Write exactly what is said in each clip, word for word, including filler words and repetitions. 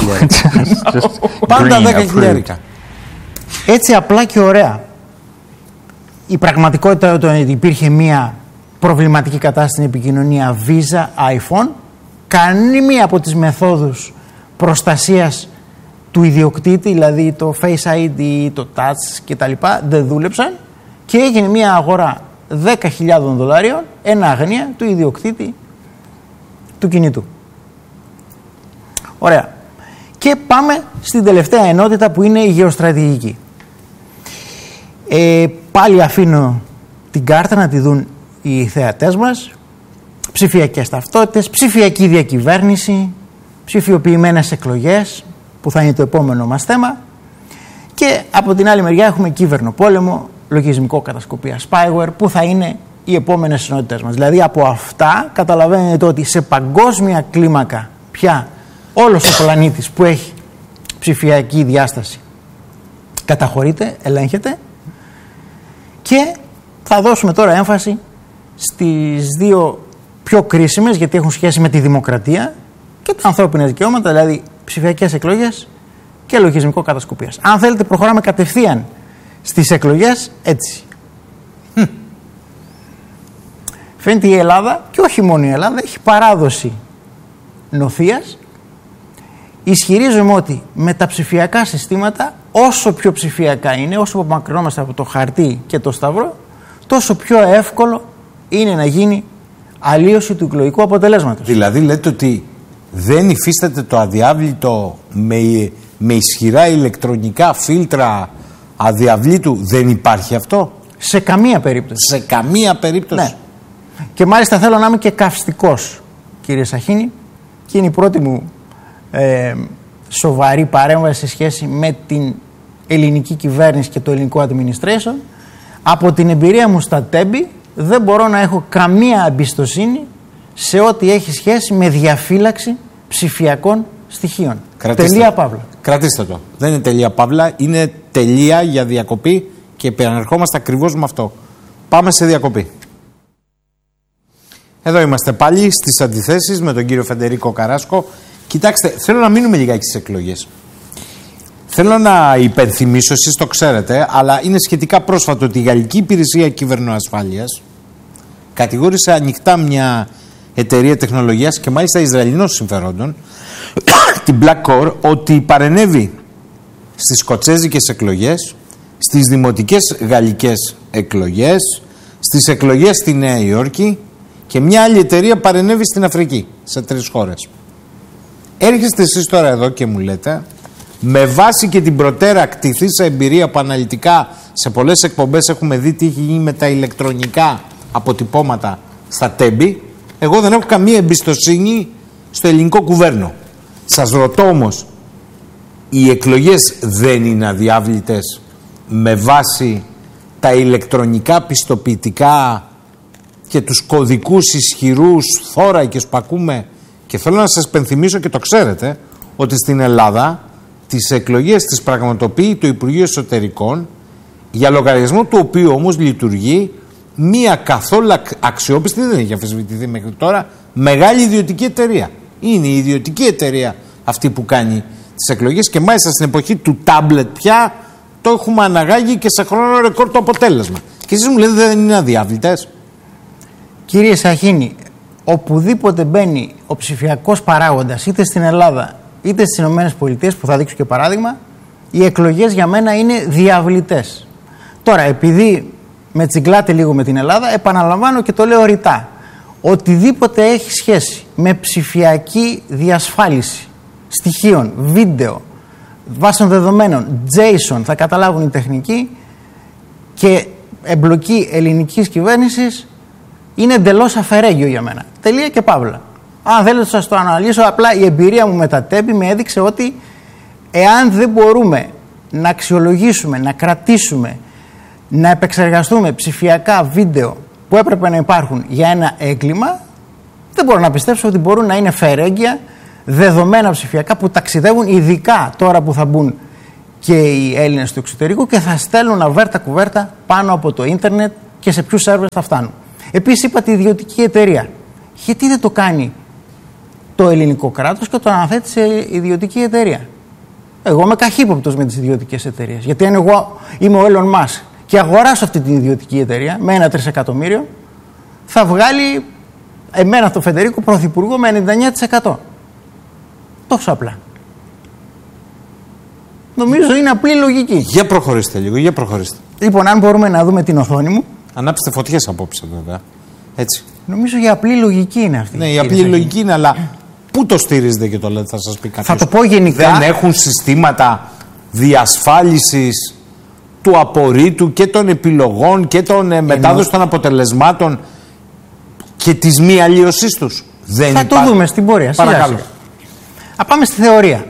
χιλιάρικα. Πάντα δέκα χιλιάρικα. Έτσι απλά και ωραία. Η πραγματικότητα όταν υπήρχε μια προβληματική κατάσταση στην επικοινωνία Visa, iPhone, κανένα από τις μεθόδους προστασίας του ιδιοκτήτη, δηλαδή το Face άι ντι, το Touch κτλ, δεν δούλεψαν και έγινε μια αγορά δέκα χιλιάδων δολαρίων εν αγνία του ιδιοκτήτη του κινητού. Ωραία. Και πάμε στην τελευταία ενότητα που είναι η γεωστρατηγική. Ε, πάλι αφήνω την κάρτα να τη δουν οι θεατές μας. Ψηφιακές ταυτότητες, ψηφιακή διακυβέρνηση, ψηφιοποιημένες εκλογές που θα είναι το επόμενο μας θέμα, και από την άλλη μεριά έχουμε κύβερνο-πόλεμο, λογισμικό κατασκοπία spyware που θα είναι οι επόμενες ενότητες μας. Δηλαδή από αυτά καταλαβαίνετε ότι σε παγκόσμια κλίμακα πια όλος ο πλανήτης που έχει ψηφιακή διάσταση καταχωρείται, ελέγχεται, και θα δώσουμε τώρα έμφαση στις δύο πιο κρίσιμες, γιατί έχουν σχέση με τη δημοκρατία και τα ανθρώπινα δικαιώματα, δηλαδή ψηφιακές εκλογές και λογισμικό κατασκοπίας. Αν θέλετε προχωράμε κατευθείαν στις εκλογές έτσι. Hm. Φαίνεται η Ελλάδα, και όχι μόνο η Ελλάδα, έχει παράδοση νοθείας. Ισχυρίζομαι ότι με τα ψηφιακά συστήματα, όσο πιο ψηφιακά είναι, όσο απομακρυνόμαστε από το χαρτί και το σταυρό, τόσο πιο εύκολο είναι να γίνει αλλίωση του εκλογικού αποτελέσματος. Δηλαδή λέτε ότι δεν υφίσταται το αδιάβλητο με, με ισχυρά ηλεκτρονικά φίλτρα αδιαβλήτου, δεν υπάρχει αυτό? Σε καμία περίπτωση. Σε καμία περίπτωση. Ναι. Και μάλιστα θέλω να είμαι και καυστικός, κύριε Σαχίνη, και είναι η πρώτη μου ε, σοβαρή παρέμβαση σε σχέση με την ελληνική κυβέρνηση και το ελληνικό administration. Από την εμπειρία μου στα τέμπη δεν μπορώ να έχω καμία εμπιστοσύνη σε ό,τι έχει σχέση με διαφύλαξη ψηφιακών στοιχείων. Κρατήστε. Τελεία παύλα. Κρατήστε το. Δεν είναι τελεία παύλα, είναι τελεία για διακοπή, και επαναρχόμαστε ακριβώς με αυτό. Πάμε σε διακοπή. Εδώ είμαστε πάλι στις αντιθέσεις με τον κύριο Φεντερίκο Καράσκο. Κοιτάξτε, θέλω να μείνουμε λιγάκι στις εκλογές. Θέλω να υπενθυμίσω, εσείς το ξέρετε, αλλά είναι σχετικά πρόσφατο ότι η Γαλλική Υπηρεσία Κυβερνοασφάλειας κατηγόρησε ανοιχτά μια εταιρεία τεχνολογίας και μάλιστα Ισραηλινών συμφερόντων, την Blackcore, ότι παρενέβη στις σκοτσέζικες εκλογές, στις δημοτικές γαλλικές εκλογές, στις εκλογές στη Νέα Υόρκη, και μια άλλη εταιρεία παρενέβη στην Αφρική, σε τρεις χώρες. Έρχεστε εσείς τώρα εδώ και μου λέτε, με βάση και την προτέρα κτηθήσα εμπειρία που αναλυτικά σε πολλές εκπομπές έχουμε δει τι έχει γίνει με τα ηλεκτρονικά αποτυπώματα στα τέμπη, εγώ δεν έχω καμία εμπιστοσύνη στο ελληνικό κουβέρνο. Σας ρωτώ όμως, οι εκλογές δεν είναι αδιάβλητες με βάση τα ηλεκτρονικά πιστοποιητικά και τους κωδικούς ισχυρούς θώρακες που ακούμε? Και θέλω να σας πενθυμίσω, και το ξέρετε, ότι στην Ελλάδα τις εκλογές τις πραγματοποιεί το Υπουργείο Εσωτερικών, για λογαριασμό του οποίου όμως λειτουργεί μία καθόλου αξιόπιστη, δεν έχει αμφισβητηθεί μέχρι τώρα, μεγάλη ιδιωτική εταιρεία. Είναι η ιδιωτική εταιρεία αυτή που κάνει τις εκλογές, και μάλιστα στην εποχή του τάμπλετ πια το έχουμε αναγάγει και σε χρόνο ρεκόρ το αποτέλεσμα. Και εσείς μου λέτε δεν είναι αδιάβλητες? Κύριε Σαχίνη, οπουδήποτε μπαίνει ο ψηφιακός παράγοντας, είτε στην Ελλάδα είτε στις Ηνωμένες Πολιτείες, που θα δείξω και παράδειγμα, οι εκλογές για μένα είναι διαβλητές. Τώρα, επειδή με τσιγκλάτε λίγο με την Ελλάδα, επαναλαμβάνω και το λέω ρητά. Οτιδήποτε έχει σχέση με ψηφιακή διασφάλιση στοιχείων, βίντεο, βάσεων δεδομένων, τζέισον, θα καταλάβουν οι τεχνικοί, και εμπλοκή ελληνικής κυβέρνησης, είναι εντελώς αφαιρέγγιο για μένα. Τελεία και παύλα. Αν θέλετε να σας το αναλύσω, απλά η εμπειρία μου με τα τέμπη με έδειξε ότι εάν δεν μπορούμε να αξιολογήσουμε, να κρατήσουμε, να επεξεργαστούμε ψηφιακά βίντεο που έπρεπε να υπάρχουν για ένα έγκλημα, δεν μπορώ να πιστέψω ότι μπορούν να είναι φερέγγια δεδομένα ψηφιακά που ταξιδεύουν, ειδικά τώρα που θα μπουν και οι Έλληνες του εξωτερικού και θα στέλνουν αβέρτα κουβέρτα πάνω από το ίντερνετ και σε ποιους σερβερς θα φτάνουν. Επίσης είπατε ιδιωτική εταιρεία. Γιατί δεν το κάνει το ελληνικό κράτος και το αναθέτει σε ιδιωτική εταιρεία. Εγώ είμαι καχύποπτος με τις ιδιωτικές εταιρείες. Γιατί αν εγώ είμαι ο Elon Musk και αγοράσω αυτή την ιδιωτική εταιρεία με ένα τρισεκατομμύριο, θα βγάλει εμένα τον Φεντερίκο πρωθυπουργό με ενενήντα εννέα τοις εκατό. Τόσο απλά. Νομίζω είναι απλή λογική. Για προχωρήστε λίγο, για προχωρήστε. Λοιπόν, αν μπορούμε να δούμε την οθόνη μου. Ανάψτε φωτιές απόψε, βέβαια. Έτσι. Νομίζω η απλή λογική είναι αυτή. Ναι, η απλή λογική είναι, αλλά πού το στηρίζετε και το λέτε, θα σας πει κάποιος. Θα το πω γενικά. Δεν έχουν συστήματα διασφάλισης του απορρίτου και των επιλογών και των ε, μετάδοση των αποτελεσμάτων και της μη αλλίωσής τους. Δεν θα υπά... το δούμε στην πορεία. Παρακαλώ. Α, πάμε στη θεωρία.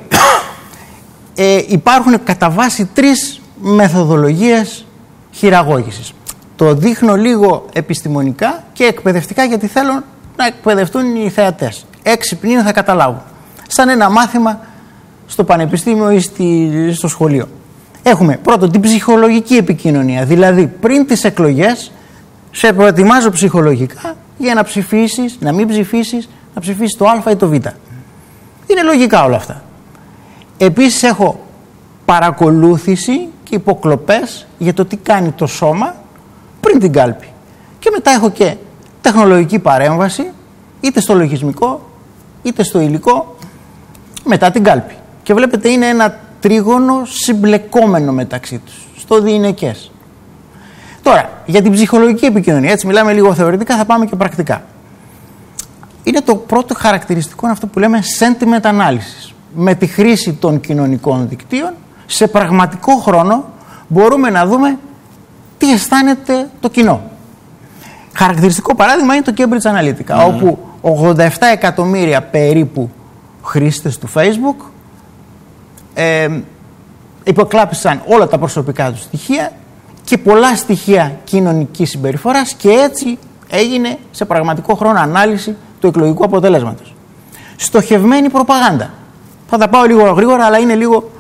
ε, υπάρχουν κατά βάση τρεις μεθοδολογίες χειραγώγησης. Το δείχνω λίγο επιστημονικά και εκπαιδευτικά, γιατί θέλω να εκπαιδευτούν οι θεατές. Έξυπνοι είναι, θα καταλάβουν. Σαν ένα μάθημα στο πανεπιστήμιο ή στη, στο σχολείο. Έχουμε πρώτον την ψυχολογική επικοινωνία. Δηλαδή πριν τις εκλογές σε προετοιμάζω ψυχολογικά για να ψηφίσεις, να μην ψηφίσεις, να ψηφίσεις το Α ή το Β. Είναι λογικά όλα αυτά. Επίσης έχω παρακολούθηση και υποκλοπές για το τι κάνει το σώμα πριν την κάλπη. Και μετά έχω και τεχνολογική παρέμβαση, είτε στο λογισμικό είτε στο υλικό, μετά την κάλπη. Και βλέπετε είναι ένα τρίγωνο συμπλεκόμενο μεταξύ τους, στο διηνεκές. Τώρα, για την ψυχολογική επικοινωνία, έτσι μιλάμε λίγο θεωρητικά, θα πάμε και πρακτικά. Είναι το πρώτο χαρακτηριστικό αυτό που λέμε sentiment analysis. Με τη χρήση των κοινωνικών δικτύων, σε πραγματικό χρόνο μπορούμε να δούμε τι αισθάνεται το κοινό. Χαρακτηριστικό παράδειγμα είναι το Cambridge Analytica, mm. όπου ογδόντα επτά εκατομμύρια περίπου χρήστες του Facebook ε, υποκλάπησαν όλα τα προσωπικά τους στοιχεία και πολλά στοιχεία κοινωνικής συμπεριφοράς, και έτσι έγινε σε πραγματικό χρόνο ανάλυση του εκλογικού αποτελέσματος. Στοχευμένη προπαγάνδα. Θα τα πάω λίγο γρήγορα, αλλά είναι λίγο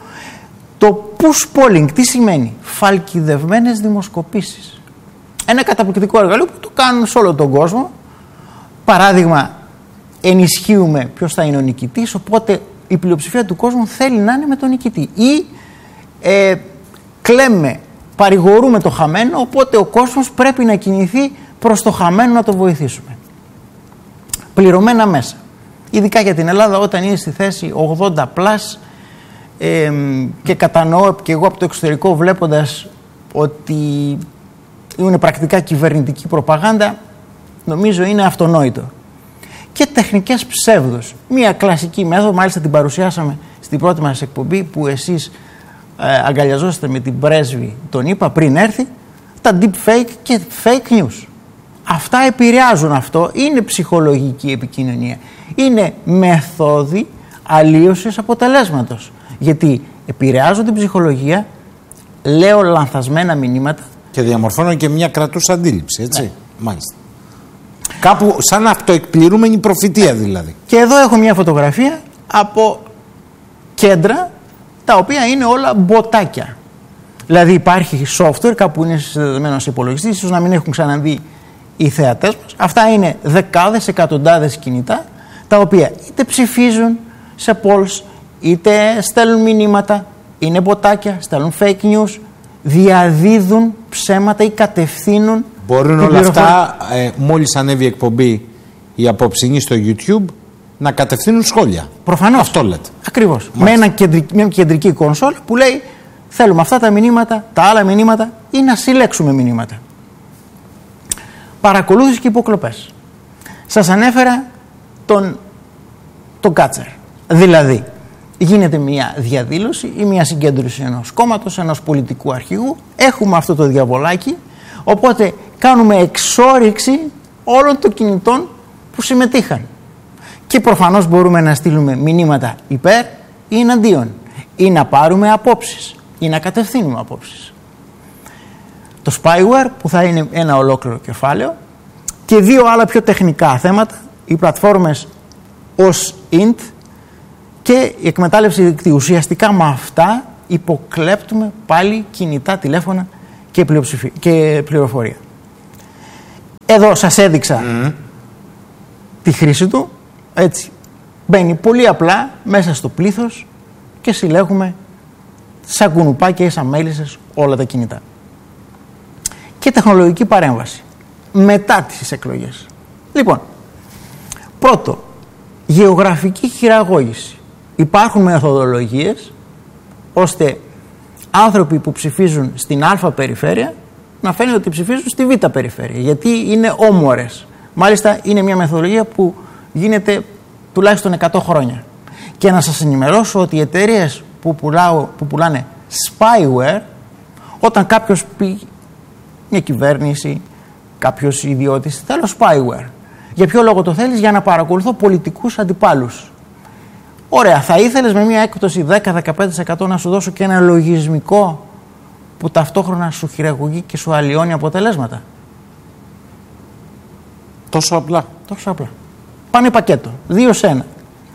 το push polling. Τι σημαίνει? Φαλκιδευμένες δημοσκοπήσεις. Ένα καταπληκτικό εργαλείο που το κάνουν σε όλο τον κόσμο. Παράδειγμα, ενισχύουμε ποιος θα είναι ο νικητής, οπότε η πλειοψηφία του κόσμου θέλει να είναι με τον νικητή. Ή ε, κλαίμε, παρηγορούμε το χαμένο, οπότε ο κόσμος πρέπει να κινηθεί προς το χαμένο να το βοηθήσουμε. Πληρωμένα μέσα. Ειδικά για την Ελλάδα, όταν είναι στη θέση ογδόντα πλας, ε, και κατανοώ και εγώ από το εξωτερικό, βλέποντας ότι είναι πρακτικά κυβερνητική προπαγάνδα, νομίζω είναι αυτονόητο. Και τεχνικές ψεύδους. Μία κλασική μέθοδο, μάλιστα την παρουσιάσαμε στην πρώτη μας εκπομπή, που εσείς ε, αγκαλιαζόσατε με την πρέσβη τον ΗΠΑ πριν έρθει, τα deep fake και fake news. Αυτά επηρεάζουν αυτό, είναι ψυχολογική επικοινωνία. Είναι μεθόδοι αλλίωσης αποτελέσματος. Γιατί επηρεάζω την ψυχολογία, λέω λανθασμένα μηνύματα. Και διαμορφώνω και μια κρατούσα αντίληψη, έτσι. Ναι. Μάλιστα. Κάπου σαν αυτοεκπληρούμενη προφητεία δηλαδή. Και εδώ έχω μια φωτογραφία από κέντρα τα οποία είναι όλα μποτάκια. Δηλαδή υπάρχει software, κάπου είναι συνδεδεμένο σε υπολογιστή, ίσως να μην έχουν ξαναδεί οι θεατές μας. Αυτά είναι δεκάδες, εκατοντάδες κινητά, τα οποία είτε ψηφίζουν σε polls, είτε στέλνουν μηνύματα, είναι μποτάκια, στέλνουν fake news, διαδίδουν ψέματα ή κατευθύνουν. Μπορούν όλα αυτά, ε, μόλις ανέβει η εκπομπή η απόψινή στο YouTube, να κατευθύνουν σχόλια. Προφανώς. Αυτό λέτε. Ακριβώς. Με ένα κεντρική, μια κεντρική κονσόλ που λέει θέλουμε αυτά τα μηνύματα, τα άλλα μηνύματα, ή να συλλέξουμε μηνύματα. Παρακολούθηση και υποκλοπές. Σας ανέφερα τον, τον Κάτσερ. Δηλαδή, γίνεται μια διαδήλωση ή μια συγκέντρωση ενός κόμματος, ενός πολιτικού αρχηγού. Έχουμε αυτό το διαβολάκι, οπότε κάνουμε εξόρυξη όλων των κινητών που συμμετείχαν. Και προφανώς μπορούμε να στείλουμε μηνύματα υπέρ ή εναντίον, ή να πάρουμε απόψεις ή να κατευθύνουμε απόψεις. Το spyware, που θα είναι ένα ολόκληρο κεφάλαιο, και δύο άλλα πιο τεχνικά θέματα, οι πλατφόρμες ως int και η εκμετάλλευση δικτύου. Ουσιαστικά με αυτά υποκλέπτουμε πάλι κινητά τηλέφωνα και, και πληροφορία. Εδώ σας έδειξα mm. τη χρήση του, έτσι, μπαίνει πολύ απλά μέσα στο πλήθος και συλλέγουμε σαν κουνουπάκια ή σαν μέλισσες όλα τα κινητά. Και τεχνολογική παρέμβαση μετά τις εκλογές. Λοιπόν, πρώτο, γεωγραφική χειραγώγηση. Υπάρχουν μεθοδολογίες ώστε άνθρωποι που ψηφίζουν στην Α περιφέρεια να φαίνεται ότι ψηφίζουν στη Β περιφέρεια, γιατί είναι όμορες. Μάλιστα είναι μια μεθοδολογία που γίνεται τουλάχιστον εκατό χρόνια. Και να σας ενημερώσω ότι οι εταιρείες που, που πουλάνε spyware, όταν κάποιος πει, μια κυβέρνηση, κάποιος ιδιώτης, θέλω spyware. Για ποιο λόγο το θέλεις? Για να παρακολουθώ πολιτικούς αντιπάλους. Ωραία, θα ήθελες με μια έκπτωση δέκα με δεκαπέντε τοις εκατό να σου δώσω και ένα λογισμικό που ταυτόχρονα σου χειραγωγεί και σου αλλοιώνει αποτελέσματα? Τόσο απλά. Τόσο απλά. Πάνε πακέτο. Δύο σε ένα.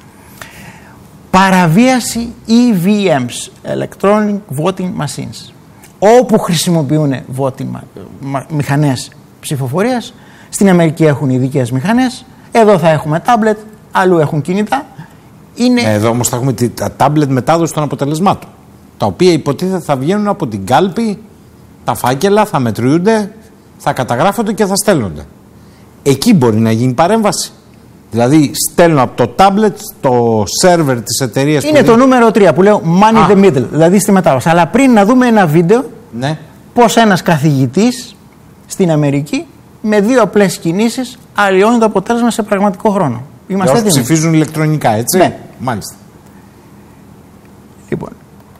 Παραβίαση ι βι εμς, Electronic Voting Machines. Όπου χρησιμοποιούν voting, μηχανές ψηφοφορίας, στην Αμερική έχουν ειδικές μηχανές, εδώ θα έχουμε τάμπλετ, αλλού έχουν κινητά. Είναι... Εδώ όμως θα έχουμε τα τάμπλετ μετάδοση των αποτελεσμάτων, τα οποία υποτίθεται θα βγαίνουν από την κάλπη, τα φάκελα θα μετριούνται, θα καταγράφονται και θα στέλνονται. Εκεί μπορεί να γίνει παρέμβαση. Δηλαδή στέλνω από το τάμπλετ στο σερβερ της εταιρείας. Είναι που το δει... νούμερο τρία που λέω money in the middle, δηλαδή στη μετάβαση. Αλλά πριν να δούμε ένα βίντεο, ναι, πως ένας καθηγητής στην Αμερική με δύο απλές κινήσεις αλλοιώνει το αποτέλεσμα σε πραγματικό χρόνο. Είμαστε έτοιμοι? Ψηφίζουν ηλεκτρονικά, έτσι. Ναι. Μάλιστα. Λοιπόν,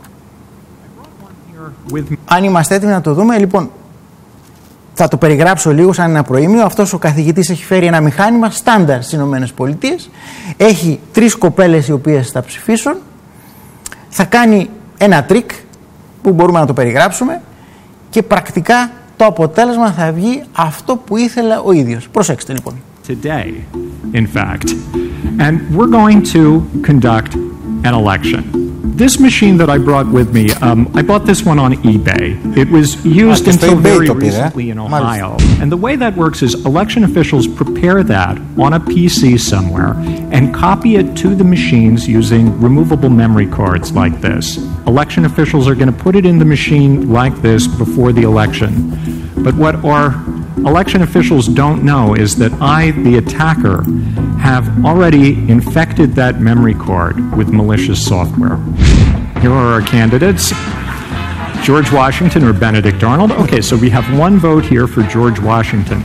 αν είμαστε έτοιμοι να το δούμε, λοιπόν, θα το περιγράψω λίγο σαν ένα προήμιο. Αυτός ο καθηγητής έχει φέρει ένα μηχάνημα στάνταρ στις ΗΠΑ. Έχει τρεις κοπέλες οι οποίες θα ψηφίσουν. Θα κάνει ένα τρίκ που μπορούμε να το περιγράψουμε και πρακτικά το αποτέλεσμα θα βγει αυτό που ήθελε ο ίδιος. Προσέξτε λοιπόν. Today, in fact, and we're going to conduct an election. This machine that I brought with me, um, I bought this one on eBay. It was used until very recently in Ohio. And the way that works is election officials prepare that on a P C somewhere and copy it to the machines using removable memory cards like this. Election officials are going to put it in the machine like this before the election. But what our election officials don't know is that I, the attacker, have already infected that memory card with malicious software. Here are our candidates. George Washington or Benedict Arnold. Okay, so we have one vote here for George Washington.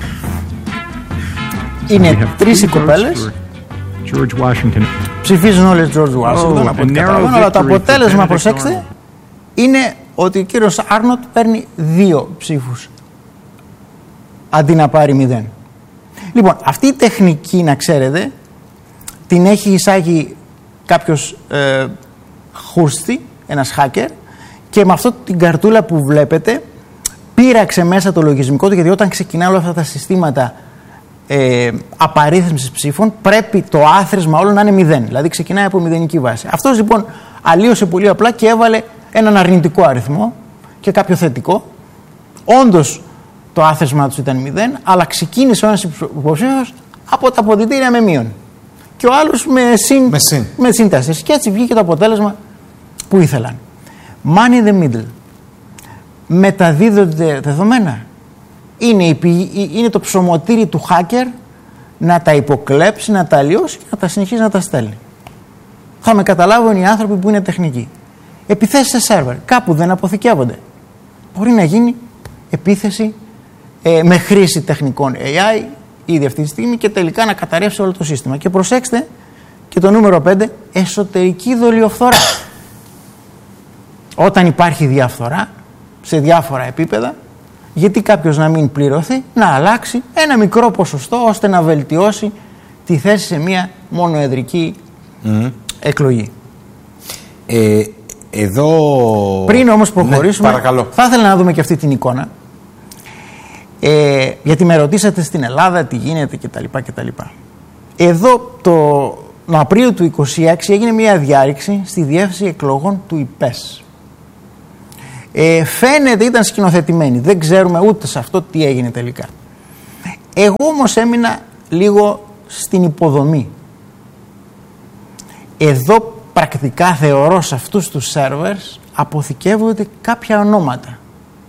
Είναι τρεις οι κοπέλες. George Washington. Ψηφίζουν όλες George Washington, oh, από ό,τι καταλαβαίνω, αλλά το αποτέλεσμα, προσέξτε, είναι ότι ο κύριος Άρνοτ παίρνει δύο ψήφους αντί να πάρει μηδέν. Λοιπόν, αυτή η τεχνική, να ξέρετε, την έχει εισάγει κάποιος ε, χούρστη, ένας hacker, και με αυτό την καρτούλα που βλέπετε πείραξε μέσα το λογισμικό του, γιατί όταν ξεκινά όλα αυτά τα συστήματα ε, απαρίθμησης ψήφων πρέπει το άθροισμα όλων να είναι μηδέν, δηλαδή ξεκινάει από μηδενική βάση. Αυτός λοιπόν αλλίωσε πολύ απλά και έβαλε έναν αρνητικό αριθμό και κάποιο θετικό. Όντως το άθροισμά του ήταν μηδέν, αλλά ξεκίνησε ο ένας υποψήφιος από τα αποδυτήρια με μείον και ο άλλος με συν, με συν. με συν τέσσερις, και έτσι βγήκε το αποτέλεσμα που ήθελαν. Money in the middle. Μεταδίδονται δεδομένα. Είναι, η πηγή, είναι το ψωμοτήρι του hacker να τα υποκλέψει, να τα αλλοιώσει και να τα συνεχίζει να τα στέλνει. Θα με καταλάβουν οι άνθρωποι που είναι τεχνικοί. Επιθέσεις σε σερβερ, κάπου δεν αποθηκεύονται. Μπορεί να γίνει επίθεση ε, με χρήση τεχνικών έι άι ήδη αυτή τη στιγμή και τελικά να καταρρεύσει όλο το σύστημα. Και προσέξτε και το νούμερο πέντε, εσωτερική δολιοφθορά. Όταν υπάρχει διαφθορά σε διάφορα επίπεδα, γιατί κάποιος να μην πληρωθεί, να αλλάξει ένα μικρό ποσοστό ώστε να βελτιώσει τη θέση σε μια μονοεδρική mm. εκλογή. Ε, εδώ... Πριν όμως προχωρήσουμε, ναι, θα ήθελα να δούμε και αυτή την εικόνα. Ε, γιατί με ρωτήσατε στην Ελλάδα τι γίνεται κτλ. κτλ. Εδώ το, το Απρίλιο του είκοσι έξι έγινε μια διάρρηξη στη διεύθυνση εκλογών του ΙΠΕΣ. Ε, φαίνεται ήταν σκηνοθετημένη. Δεν ξέρουμε ούτε σε αυτό τι έγινε τελικά. Εγώ όμως έμεινα λίγο στην υποδομή. Εδώ πρακτικά θεωρώ σε αυτούς τους σερβερς αποθηκεύονται κάποια ονόματα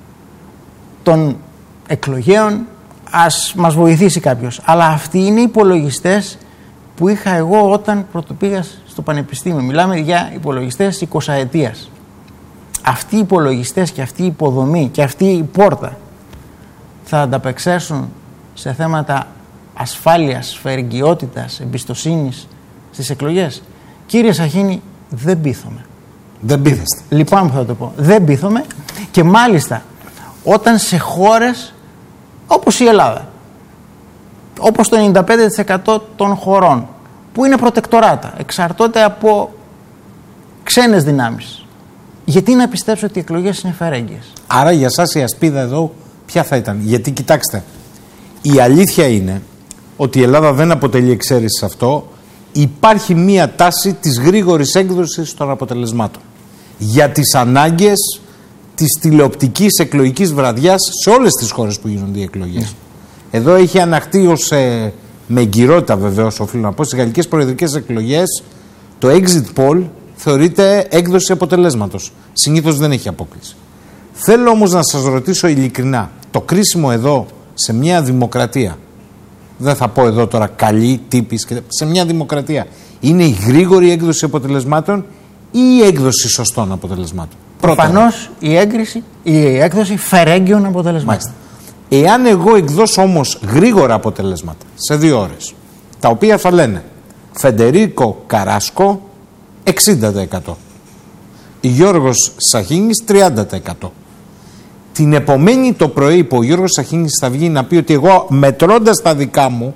των εκλογέων, ας μας βοηθήσει κάποιος. Αλλά αυτοί είναι οι υπολογιστές που είχα εγώ όταν πρωτοπήγα στο πανεπιστήμιο. Μιλάμε για υπολογιστές εικοσαετίας. Αυτοί οι υπολογιστές και αυτή η υποδομή και αυτή η πόρτα θα ανταπεξέλθουν σε θέματα ασφάλειας, φερεγγιότητας, εμπιστοσύνης στις εκλογές? Κύριε Σαχίνη, δεν πείθομαι. Δεν πείθεστε. Λυπάμαι που θα το πω. Δεν πείθομαι, και μάλιστα όταν σε χώρες όπως η Ελλάδα, όπως το ενενήντα πέντε τοις εκατό των χωρών που είναι προτεκτοράτα, εξαρτώνται από ξένες δυνάμεις, γιατί να πιστέψω ότι οι εκλογές είναι φερέγγιες? Άρα για σας η ασπίδα εδώ ποια θα ήταν? Γιατί κοιτάξτε, η αλήθεια είναι ότι η Ελλάδα δεν αποτελεί εξαίρεση σε αυτό. Υπάρχει μία τάση της γρήγορης έκδοσης των αποτελεσμάτων για τις ανάγκες της τηλεοπτικής εκλογικής βραδιάς σε όλες τις χώρες που γίνονται οι εκλογές. Mm. Εδώ έχει αναχτεί ως, ε, με εγκυρότητα βεβαίως οφείλω να πω, στις γαλλικές προεδρικές εκλογές το exit poll θεωρείται έκδοση αποτελέσματος. Συνήθως δεν έχει απόκληση. Θέλω όμως να σας ρωτήσω ειλικρινά, το κρίσιμο εδώ σε μια δημοκρατία, δεν θα πω εδώ τώρα καλή τύπης, σε μια δημοκρατία, είναι η γρήγορη έκδοση αποτελεσμάτων ή η έκδοση σωστών αποτελεσμάτων? Προφανώς η, έγκριση, η έκδοση φερέγγιων αποτελεσμάτων. Μάλιστα. Εάν εγώ εκδώσω όμως γρήγορα αποτελέσματα σε δύο ώρες, τα οποία θα λένε Φεντερίκο Καράσκο εξήντα τοις εκατό, Γιώργος Σαχίνης τριάντα τοις εκατό, την επομένη το πρωί που ο Γιώργος Σαχίνης θα βγει να πει ότι εγώ μετρώντας τα δικά μου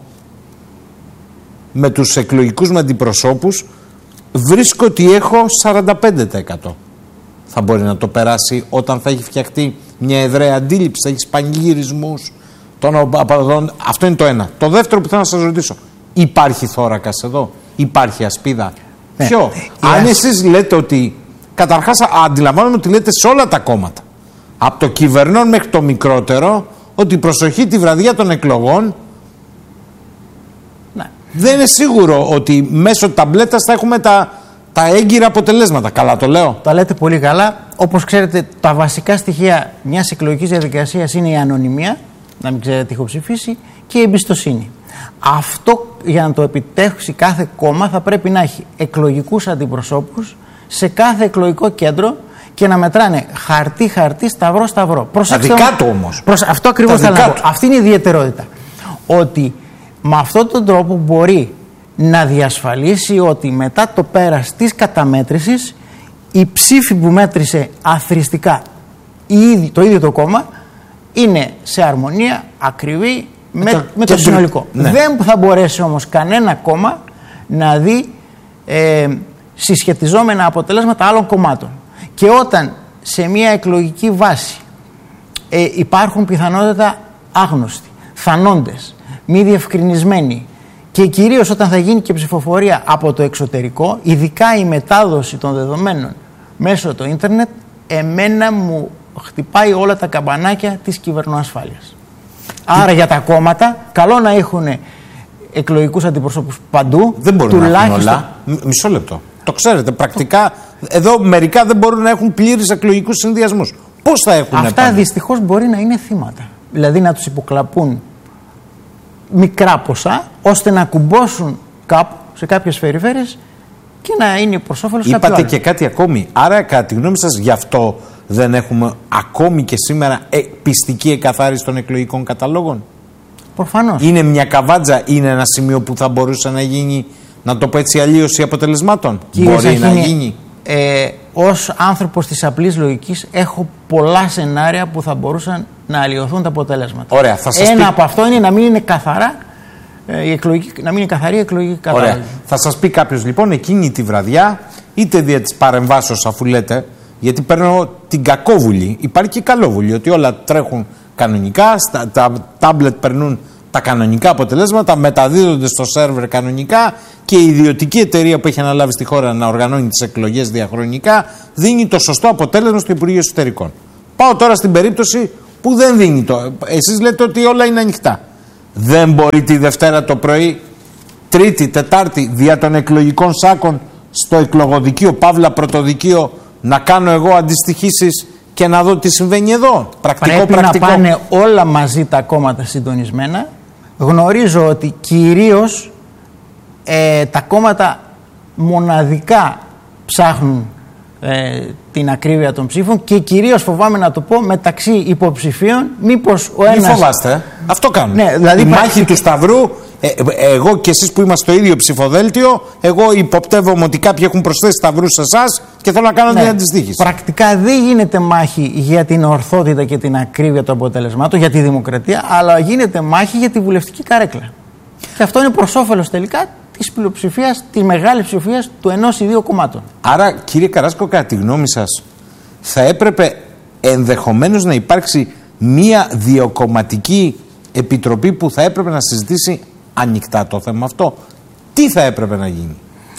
με τους εκλογικούς μου αντιπροσώπους βρίσκω ότι έχω σαράντα πέντε τοις εκατό. Θα μπορεί να το περάσει όταν θα έχει φτιαχτεί μια εδραία αντίληψη, θα έχει πανηγυρισμούς των απαντών? Αυτό είναι το ένα. Το δεύτερο που θέλω να σας ρωτήσω, υπάρχει θώρακας εδώ? Υπάρχει ασπίδα? Ναι. Ποιο? Ε, Αν ας... εσείς λέτε ότι, καταρχάς αντιλαμβάνομαι ότι λέτε σε όλα τα κόμματα, από το κυβερνών μέχρι το μικρότερο, ότι προσοχή τη βραδιά των εκλογών, ναι, δεν είναι σίγουρο ότι μέσω ταμπλέτας θα έχουμε τα, τα έγκυρα αποτελέσματα. Καλά το λέω? Τα λέτε πολύ καλά. Όπως ξέρετε, τα βασικά στοιχεία μιας εκλογικής διαδικασίας είναι η ανωνυμία, να μην ξέρετε τι έχω ψηφίσει, και η εμπιστοσύνη. Αυτό, για να το επιτεύξει κάθε κόμμα, θα πρέπει να έχει εκλογικούς αντιπροσώπους σε κάθε εκλογικό κέντρο και να μετράνε χαρτί-χαρτί, σταυρό-σταυρό. Τα δικά του όμως. Προς αυτό ακριβώς θέλω να πω. Αυτή είναι η ιδιαιτερότητα. Ότι με αυτόν τον τρόπο μπορεί να διασφαλίσει ότι μετά το πέρας της καταμέτρησης η ψήφη που μέτρησε αθροιστικά το ίδιο το κόμμα είναι σε αρμονία, ακριβή με, με, με το συνολικό. Ναι. Δεν θα μπορέσει όμως κανένα κόμμα να δει ε, συσχετιζόμενα αποτελέσματα άλλων κομμάτων. Και όταν σε μια εκλογική βάση ε, υπάρχουν πιθανότητα άγνωστοι, θανόντες, μη διευκρινισμένοι, και κυρίως όταν θα γίνει και ψηφοφορία από το εξωτερικό, ειδικά η μετάδοση των δεδομένων μέσω του ίντερνετ, εμένα μου χτυπάει όλα τα καμπανάκια της κυβερνοασφάλειας. Άρα για τα κόμματα, καλό να έχουν εκλογικούς αντιπροσώπους παντού. Δεν μπορούν τουλάχιστον... να έχουν όλα. Μισό λεπτό. Το ξέρετε, πρακτικά εδώ μερικά δεν μπορούν να έχουν πλήρεις εκλογικούς συνδυασμούς. Πώς θα έχουν? Αυτά επάνω? Δυστυχώς μπορεί να είναι θύματα. Δηλαδή να τους υποκλαπούν μικρά ποσά, ώστε να κουμπώσουν κάπου σε κάποιες περιφέρειες και να είναι προς όφελος κάποιου άλλου. Είπατε και κάτι ακόμη. Άρα, κατά τη γνώμη σας, γι' αυτό δεν έχουμε ακόμη και σήμερα ε, πιστική εκαθάριση των εκλογικών καταλόγων? Προφανώς. Είναι μια καβάτζα, είναι ένα σημείο που θα μπορούσε να γίνει, να το πω έτσι, αλλίωση αποτελεσμάτων? Κύριε Μπορεί Σαχίνη, να γίνει. Ε, ως άνθρωπος της απλής λογικής έχω πολλά σενάρια που θα μπορούσαν να αλλοιωθούν τα αποτελέσματα. Ωραία, θα σας Ένα πει... από αυτό είναι να μην είναι καθαρά ε, η εκλογική, να μην είναι καθαρή η εκλογική κατάλογη. Ωραία. Θα σας πει κάποιος λοιπόν εκείνη τη βραδιά, είτε δια της παρεμβάσεως, αφού λέτε, γιατί παίρνω την κακόβουλη, υπάρχει και καλόβουλη, ότι όλα τρέχουν κανονικά, στα, τα τάμπλετ περνούν τα κανονικά αποτελέσματα, μεταδίδονται στο σερβερ κανονικά και η ιδιωτική εταιρεία που έχει αναλάβει στη χώρα να οργανώνει τις εκλογές διαχρονικά δίνει το σωστό αποτέλεσμα στο Υπουργείο Εσωτερικών. Πάω τώρα στην περίπτωση που δεν δίνει το. Εσείς λέτε ότι όλα είναι ανοιχτά. Δεν μπορεί τη Δευτέρα το πρωί, Τρίτη, Τετάρτη, δια των εκλογικών σάκων στο εκλογοδικείο, παύλα πρωτοδικείο, να κάνω εγώ αντιστοιχήσεις και να δω τι συμβαίνει εδώ. Πρακτικό, Πρέπει πρακτικό. να πάνε όλα μαζί τα κόμματα συντονισμένα. Γνωρίζω ότι κυρίως ε, τα κόμματα μοναδικά ψάχνουν ε, την ακρίβεια των ψήφων και κυρίως, φοβάμαι να το πω, μεταξύ υποψηφίων, μήπως ο ένας... Μη φοβάστε, αυτό κάνουν. Ναι, δηλαδή η πρακτικά... μάχη του Σταυρού, ε, ε, εγώ και εσείς που είμαστε στο ίδιο ψηφοδέλτιο, εγώ υποπτεύομαι ότι κάποιοι έχουν προσθέσει σταυρούς σε εσάς και θέλω να κάνω ναι, την αντιστοίχηση. Πρακτικά δεν γίνεται μάχη για την ορθότητα και την ακρίβεια των αποτελεσμάτων, για τη δημοκρατία, αλλά γίνεται μάχη για τη βουλευτική καρέκλα. Και αυτό είναι προς όφελος τελικά της πλειοψηφίας, της μεγάλης ψηφίας του ενός ή δύο κομμάτων. Άρα, κύριε Καράσκο, κατά τη γνώμη σας, θα έπρεπε ενδεχομένως να υπάρξει μία διακομματική επιτροπή που θα έπρεπε να συζητήσει ανοιχτά το θέμα αυτό. Τι θα έπρεπε να γίνει?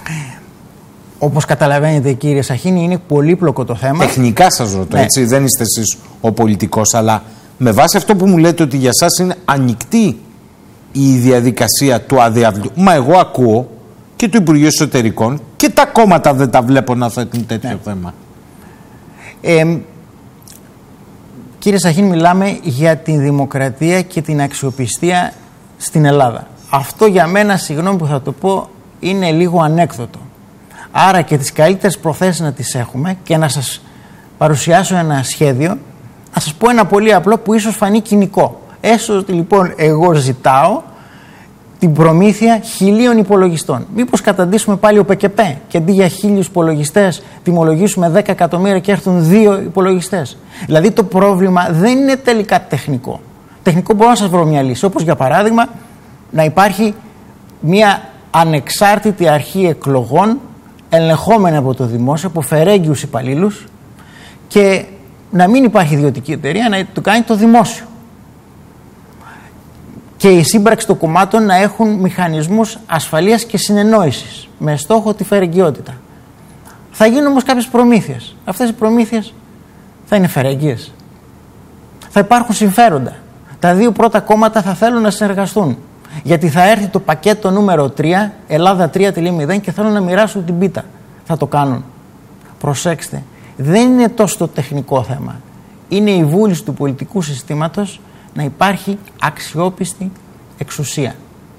Όπως καταλαβαίνετε, κύριε Σαχίνη, είναι πολύπλοκο το θέμα. Τεχνικά σας ρωτώ, ναι. έτσι, δεν είστε εσείς ο πολιτικός, αλλά με βάση αυτό που μου λέτε ότι για σας είναι ανοιχτή η διαδικασία του αδιαβλητού. Μα εγώ ακούω και το Υπουργείο Εσωτερικών και τα κόμματα δεν τα βλέπω να θέτουν τέτοιο ναι. θέμα. Ε, κύριε Σαχίνη, μιλάμε για την δημοκρατία και την αξιοπιστία στην Ελλάδα. Αυτό για μένα, συγγνώμη που θα το πω, είναι λίγο ανέκδοτο. Άρα και τις καλύτερες προθέσεις να τις έχουμε και να σας παρουσιάσω ένα σχέδιο, να σας πω ένα πολύ απλό που ίσως φανεί κοινικό. Έστω ότι λοιπόν εγώ ζητάω την προμήθεια χιλίων υπολογιστών. Μήπως καταντήσουμε πάλι ο ΠΚΠ και αντί για χίλιους υπολογιστές τιμολογήσουμε δέκα εκατομμύρια και έρθουν δύο υπολογιστές. Δηλαδή το πρόβλημα δεν είναι τελικά τεχνικό. Τεχνικό μπορώ να σας βρω μια λύση. Όπως για παράδειγμα να υπάρχει μια ανεξάρτητη αρχή εκλογών ελεγχόμενη από το δημόσιο, από φερέγγιους υπαλλήλους και να μην υπάρχει ιδιωτική εταιρεία, να το κάνει το δημόσιο. Και η σύμπραξη των κομμάτων να έχουν μηχανισμούς ασφαλείας και συνεννόησης με στόχο τη φερεγγιότητα. Θα γίνουν όμως κάποιες προμήθειες. Αυτές οι προμήθειες θα είναι φερεγγίες. Θα υπάρχουν συμφέροντα. Τα δύο πρώτα κόμματα θα θέλουν να συνεργαστούν. Γιατί θα έρθει το πακέτο νούμερο τρία, Ελλάδα τρία τελεία μηδέν και θέλουν να μοιράσουν την πίτα. Θα το κάνουν. Προσέξτε, δεν είναι τόσο το τεχνικό θέμα. Είναι η βούληση του πολιτικού συστήματος να υπάρχει αξιόπιστη εξουσία.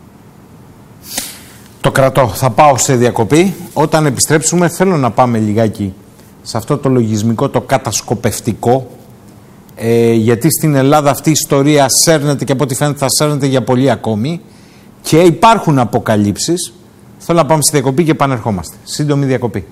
Το κρατώ. Θα πάω σε διακοπή. Όταν επιστρέψουμε θέλω να πάμε λιγάκι σε αυτό το λογισμικό, το κατασκοπευτικό, ε, γιατί στην Ελλάδα αυτή η ιστορία σέρνεται και από ό,τι φαίνεται θα σέρνεται για πολύ ακόμη και υπάρχουν αποκαλύψεις. Θέλω να πάμε στη διακοπή και επανερχόμαστε. Σύντομη διακοπή.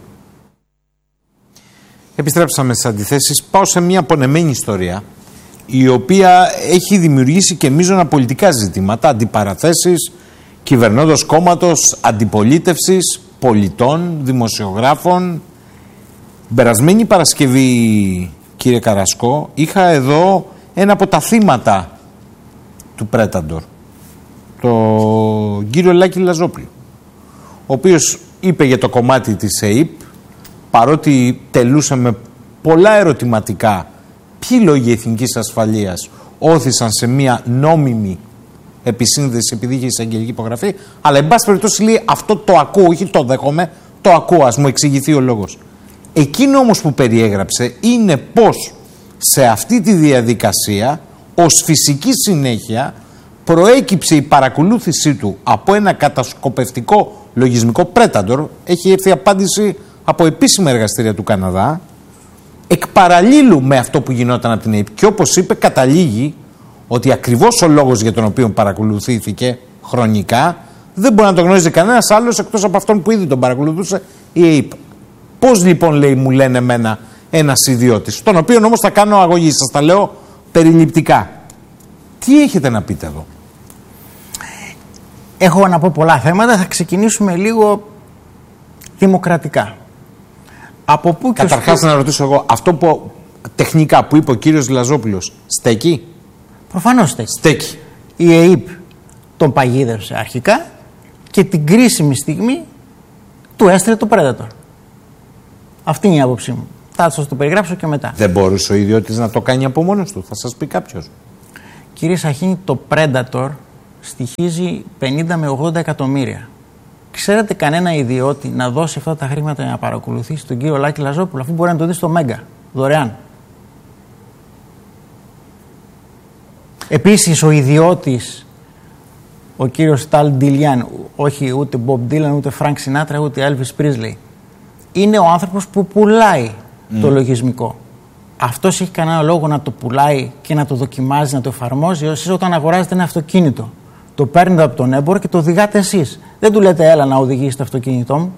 Επιστρέψαμε στις αντιθέσεις. Πάω σε μια απονεμένη ιστορία η οποία έχει δημιουργήσει και μείζωνα πολιτικά ζητήματα, αντιπαραθέσεις κυβερνώντος κόμματος, αντιπολίτευσης, πολιτών, δημοσιογράφων. Περασμένη Παρασκευή, κύριε Καρασκό, είχα εδώ ένα από τα θύματα του Πρέταντορ, τον κύριο Λάκη Λαζόπουλο, ο οποίος είπε για το κομμάτι της ΕΥΠ, παρότι τελούσε με πολλά ερωτηματικά ποιοι λόγοι εθνικής ασφαλείας όθησαν σε μια νόμιμη επισύνδεση επειδή είχε εισαγγελική υπογραφή, αλλά εν πάση περιπτώσει λέει αυτό το ακούω, όχι το δέχομαι, το ακούω, ας μου εξηγηθεί ο λόγος. Εκείνο όμως που περιέγραψε είναι πως σε αυτή τη διαδικασία ως φυσική συνέχεια προέκυψε η παρακολούθησή του από ένα κατασκοπευτικό λογισμικό Predator. Έχει έρθει απάντηση από επίσημα εργαστήρια του Καναδά, εκ παραλλήλου με αυτό που γινόταν από την ΕΥΠ, και όπως είπε καταλήγει ότι ακριβώς ο λόγος για τον οποίο παρακολουθήθηκε χρονικά δεν μπορεί να το γνωρίζει κανένας άλλος εκτός από αυτόν που ήδη τον παρακολουθούσε, η ΕΥΠ. Πώς λοιπόν, λέει, μου λένε εμένα ένας ιδιώτης, τον οποίο όμως θα κάνω αγωγή, σας τα λέω περιληπτικά. Τι έχετε να πείτε εδώ? Έχω να πω πολλά θέματα, θα ξεκινήσουμε λίγο δημοκρατικά. Από πού και Καταρχάς στο... να ρωτήσω εγώ, αυτό που τεχνικά που είπε ο κύριος Λαζόπουλος, στέκει? Προφανώς στέκει. Στέκει. Η ΕΥΠ τον παγίδευσε αρχικά και την κρίσιμη στιγμή του έστειλε το Predator. Αυτή είναι η άποψή μου. Θα σας το περιγράψω και μετά. Δεν μπορούσε ο ιδιώτης να το κάνει από μόνος του, θα σας πει κάποιος. Κύριε Σαχίνη, το Predator στοιχίζει πενήντα με ογδόντα εκατομμύρια. ξέρετε κανένα ιδιώτη να δώσει αυτά τα χρήματα για να παρακολουθήσει τον κύριο Λάκη Λαζόπουλο, αφού μπορεί να το δει στο Μέγκα, δωρεάν? Επίσης ο ιδιώτης, ο κύριος Ταλ Ντιλιάν, όχι ούτε Μπομπ Ντίλαν, ούτε Φρανκ Σινάτρα, ούτε Έλβις Πρίσλεϊ, είναι ο άνθρωπος που πουλάει mm. το λογισμικό. Αυτός έχει κανένα λόγο να το πουλάει και να το δοκιμάζει, να το εφαρμόζει? Εσείς όταν αγοράζετε ένα αυτοκίνητο, το παίρνετε από τον έμπορο και το οδηγάτε εσείς. Δεν του λέτε έλα να οδηγήσει το αυτοκίνητό μου.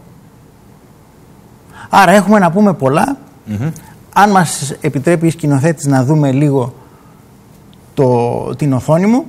Άρα έχουμε να πούμε πολλά. Mm-hmm. Αν μας επιτρέπει η σκηνοθέτης να δούμε λίγο το, την οθόνη μου,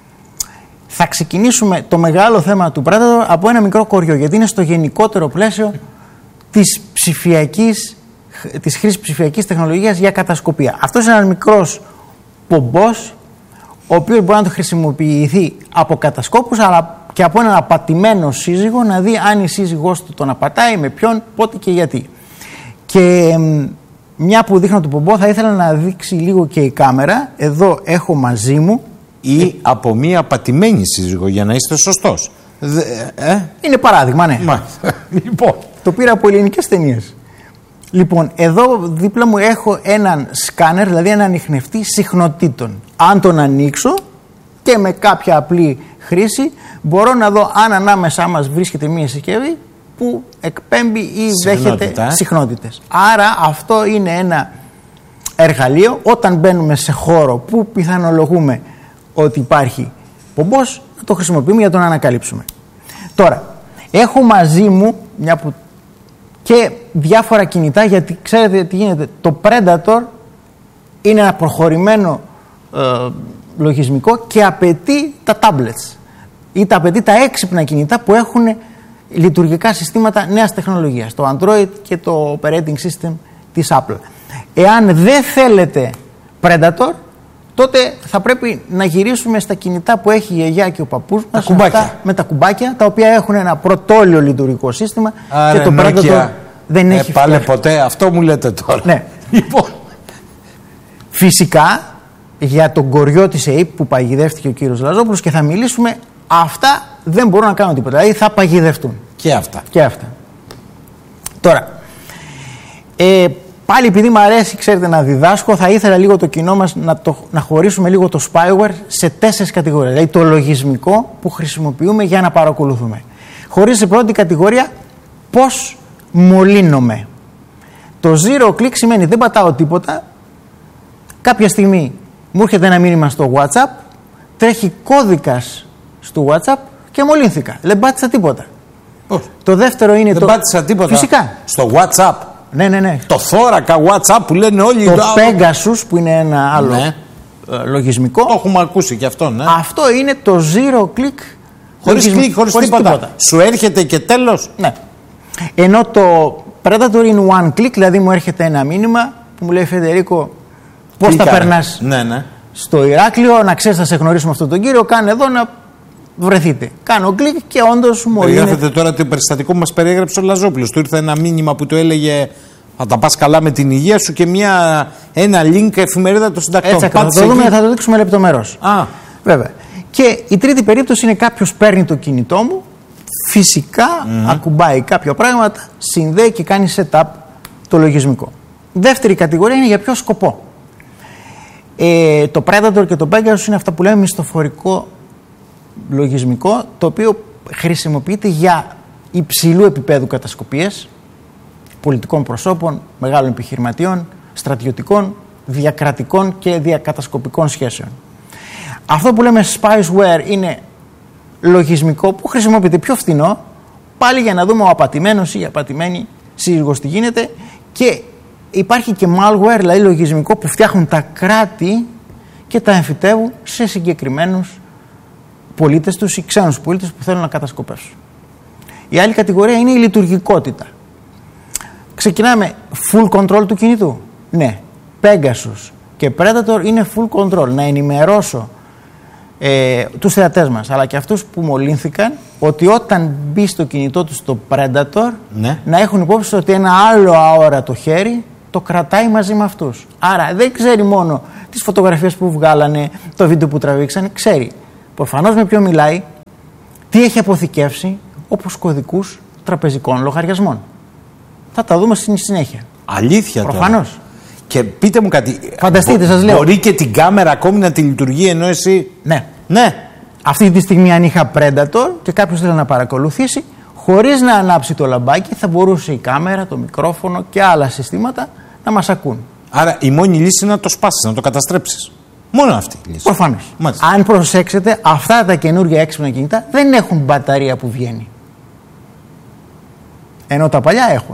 θα ξεκινήσουμε το μεγάλο θέμα του Predator από ένα μικρό κοριό, γιατί είναι στο γενικότερο πλαίσιο της ψηφιακής, της χρήσης ψηφιακής τεχνολογίας για κατασκοπία. Αυτός είναι ένας μικρός πομπός, ο οποίος μπορεί να το χρησιμοποιηθεί από κατασκόπους, αλλά και από έναν απατημένο σύζυγο, να δει αν η σύζυγός του τον απατάει, με ποιον, πότε και γιατί. Και μια που δείχνω το πομπό, θα ήθελα να δείξει λίγο και η κάμερα. Εδώ έχω μαζί μου. Ή ε, από μία απατημένη σύζυγο, για να είστε σωστός. Δε, ε? Είναι παράδειγμα, ναι. Μα, λοιπόν. Το πήρα από ελληνικές ταινίες. Λοιπόν, εδώ δίπλα μου έχω έναν σκάνερ, δηλαδή έναν ανιχνευτή συχνοτήτων. Αν τον ανοίξω και με κάποια απλή χρήση μπορώ να δω αν ανάμεσά μας βρίσκεται μία συσκευή που εκπέμπει ή δέχεται ε? συχνότητες. Άρα αυτό είναι ένα εργαλείο όταν μπαίνουμε σε χώρο που πιθανολογούμε ότι υπάρχει πομπός, να το χρησιμοποιούμε για να τον ανακαλύψουμε. Τώρα, έχω μαζί μου μια που και διάφορα κινητά, γιατί ξέρετε τι γίνεται. Το Predator είναι ένα προχωρημένο ε, λογισμικό και απαιτεί τα tablets ή τα απαιτεί τα έξυπνα κινητά που έχουν λειτουργικά συστήματα νέας τεχνολογίας, το Android και το operating system της Apple. Εάν δεν θέλετε Predator, τότε θα πρέπει να γυρίσουμε στα κινητά που έχει η γιαγιά και ο παππούς μας, τα κουμπάκια. Αυτά, με τα κουμπάκια, τα οποία έχουν ένα πρωτόλιο λειτουργικό σύστημα. Άρα, και το Predator δεν έχει πάλε φτιάξει ποτέ, αυτό μου λέτε τώρα. Ναι. Λοιπόν. Φυσικά για τον κοριό της ΕΕΠ που παγιδεύτηκε ο κύριος Λαζόπουλος, και θα μιλήσουμε, αυτά δεν μπορούν να κάνουν τίποτα, δηλαδή θα παγιδευτούν. Και αυτά. Και αυτά. Τώρα, ε, πάλι επειδή μου αρέσει, ξέρετε, να διδάσκω, θα ήθελα λίγο το κοινό μας να, το, να χωρίσουμε λίγο το spyware σε τέσσερις κατηγορίες. Δηλαδή το λογισμικό που χρησιμοποιούμε για να παρακολουθούμε. Χωρίς την πρώτη κατηγορία, πώς μολύνομαι. Το zero click σημαίνει δεν πατάω τίποτα, κάποια στιγμή μου έρχεται ένα μήνυμα στο WhatsApp, τρέχει κώδικας στο WhatsApp και μολύνθηκα. Δεν πάτησα τίποτα. Oh. Το δεύτερο είναι δεν το... Δεν πάτησα τίποτα. Φυσικά. Στο WhatsApp. Ναι, ναι, ναι. Το θώρακα WhatsApp που λένε όλοι. Το Pegasus που είναι ένα άλλο ναι. λογισμικό. Το έχουμε ακούσει και αυτό, ναι. Αυτό είναι το zero click. Χωρίς κλικ, χωρίς τίποτα. τίποτα. Σου έρχεται και τέλος. Ναι. Ενώ το Predator είναι one click, δηλαδή μου έρχεται ένα μήνυμα που μου λέει Φεντερίκο, πώς θα περνάς ναι, ναι. στο Ηράκλειο, να ξέρεις θα σε γνωρίσουμε αυτόν τον κύριο, κάνε εδώ να βρεθείτε. Κάνω κλικ και όντως μου λέει. Περιγράφετε τώρα το περιστατικό που μας περιέγραψε ο Λαζόπουλος. Του ήρθε ένα μήνυμα που του έλεγε θα τα πας καλά με την υγεία σου και μια, ένα link εφημερίδα των συντακτών. Έτσι ακριβώς. Θα το δούμε, θα το δείξουμε λεπτομερώς. Α. Βέβαια. Και η τρίτη περίπτωση είναι κάποιος παίρνει το κινητό μου, φυσικά mm-hmm. ακουμπάει κάποια πράγματα, συνδέει και κάνει setup το λογισμικό. Δεύτερη κατηγορία είναι για ποιο σκοπό. Ε, το Predator και το Pegasus είναι αυτά που λέμε μισθοφορικό λογισμικό, το οποίο χρησιμοποιείται για υψηλού επίπεδου κατασκοπίες πολιτικών προσώπων, μεγάλων επιχειρηματιών, στρατιωτικών, διακρατικών και διακατασκοπικών σχέσεων. Αυτό που λέμε spyware είναι λογισμικό που χρησιμοποιείται πιο φθηνό, πάλι για να δούμε ο απατημένος ή η απατημένη σύζυγος τι γίνεται, και υπάρχει και malware, δηλαδή λογισμικό που φτιάχνουν τα κράτη και τα εμφυτεύουν σε συγκεκριμένους πολίτες τους ή ξένους πολίτες που θέλουν να κατασκοπεύσουν. Η άλλη κατηγορία είναι η λειτουργικότητα. Ξεκινάμε full control του κινητού. Ναι, Pegasus και Predator είναι full control. Να ενημερώσω ε, τους θεατές μας αλλά και αυτούς που μολύνθηκαν ότι όταν μπει στο κινητό τους το Predator, ναι, να έχουν υπόψη ότι ένα άλλο αόρατο χέρι το κρατάει μαζί με αυτούς. Άρα δεν ξέρει μόνο τις φωτογραφίες που βγάλανε, το βίντεο που τραβήξανε, ξέρει προφανώς με ποιον μιλάει, τι έχει αποθηκεύσει, όπως κωδικούς τραπεζικών λογαριασμών. Θα τα δούμε στη συνέχεια. Αλήθεια τώρα. Προφανώς. Και πείτε μου κάτι. Φανταστείτε, σας λέω. Μπορεί και την κάμερα ακόμη να τη λειτουργεί ενώ εσύ. Ναι. Ναι. Αυτή τη στιγμή, αν είχα Predator και κάποιος θέλει να παρακολουθήσει, χωρίς να ανάψει το λαμπάκι, θα μπορούσε η κάμερα, το μικρόφωνο και άλλα συστήματα να μας ακούν. Άρα η μόνη λύση είναι να το σπάσεις, να το καταστρέψεις. Μόνο αυτή η λύση. Προφανώς. Μάλιστα. Αν προσέξετε, αυτά τα καινούργια έξυπνα κινητά δεν έχουν μπαταρία που βγαίνει. Ενώ τα παλιά έχουν.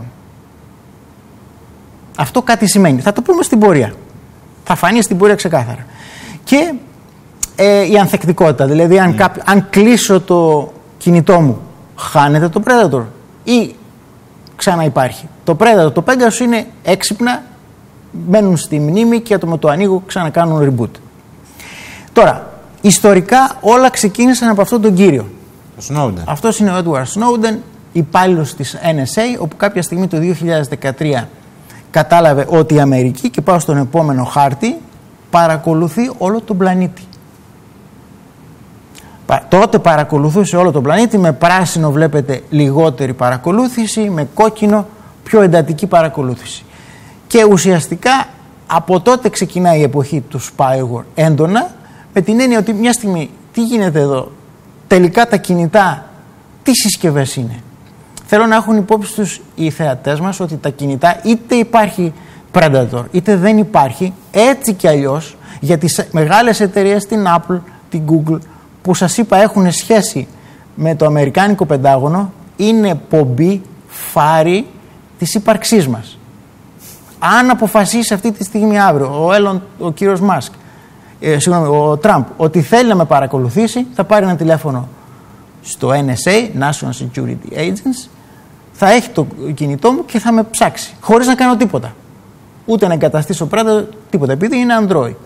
Αυτό κάτι σημαίνει. Θα το πούμε στην πορεία. Θα φανεί στην πορεία ξεκάθαρα. Και ε, η ανθεκτικότητα. Δηλαδή, αν, mm. κάπο, αν κλείσω το κινητό μου, χάνεται το Predator ή ξαναυπάρχει. Το Predator, το Pegasus είναι έξυπνα, μπαίνουν στη μνήμη και με το ανοίγω ξανακάνουν reboot. Τώρα, ιστορικά όλα ξεκίνησαν από αυτόν τον κύριο. Snowden. Αυτός είναι ο Edward Snowden, υπάλληλος της N S A, όπου κάποια στιγμή το δύο χιλιάδες δεκατρία κατάλαβε ότι η Αμερική, και πάω στον επόμενο χάρτη, παρακολουθεί όλο τον πλανήτη. Τότε παρακολουθούσε όλο τον πλανήτη, με πράσινο βλέπετε λιγότερη παρακολούθηση, με κόκκινο πιο εντατική παρακολούθηση. Και ουσιαστικά από τότε ξεκινάει η εποχή του spyware έντονα, με την έννοια ότι μια στιγμή τι γίνεται εδώ, τελικά τα κινητά τι συσκευές είναι. Θέλω να έχουν υπόψη τους οι θεατές μας ότι τα κινητά είτε υπάρχει Predator είτε δεν υπάρχει, έτσι κι αλλιώς για τις μεγάλες εταιρείες, την Apple, την Google, που σας είπα έχουν σχέση με το Αμερικάνικο Πεντάγωνο, είναι πομπή, φάρη της ύπαρξής μας. Αν αποφασίσει αυτή τη στιγμή αύριο ο, Elon, ο κύριος Μάσκ, ε, συγγνώμη, ο Τραμπ, ότι θέλει να με παρακολουθήσει, θα πάρει ένα τηλέφωνο στο N S A, National Security Agency, θα έχει το κινητό μου και θα με ψάξει, χωρίς να κάνω τίποτα. Ούτε να εγκαταστήσω Predator, τίποτα, επειδή είναι Android.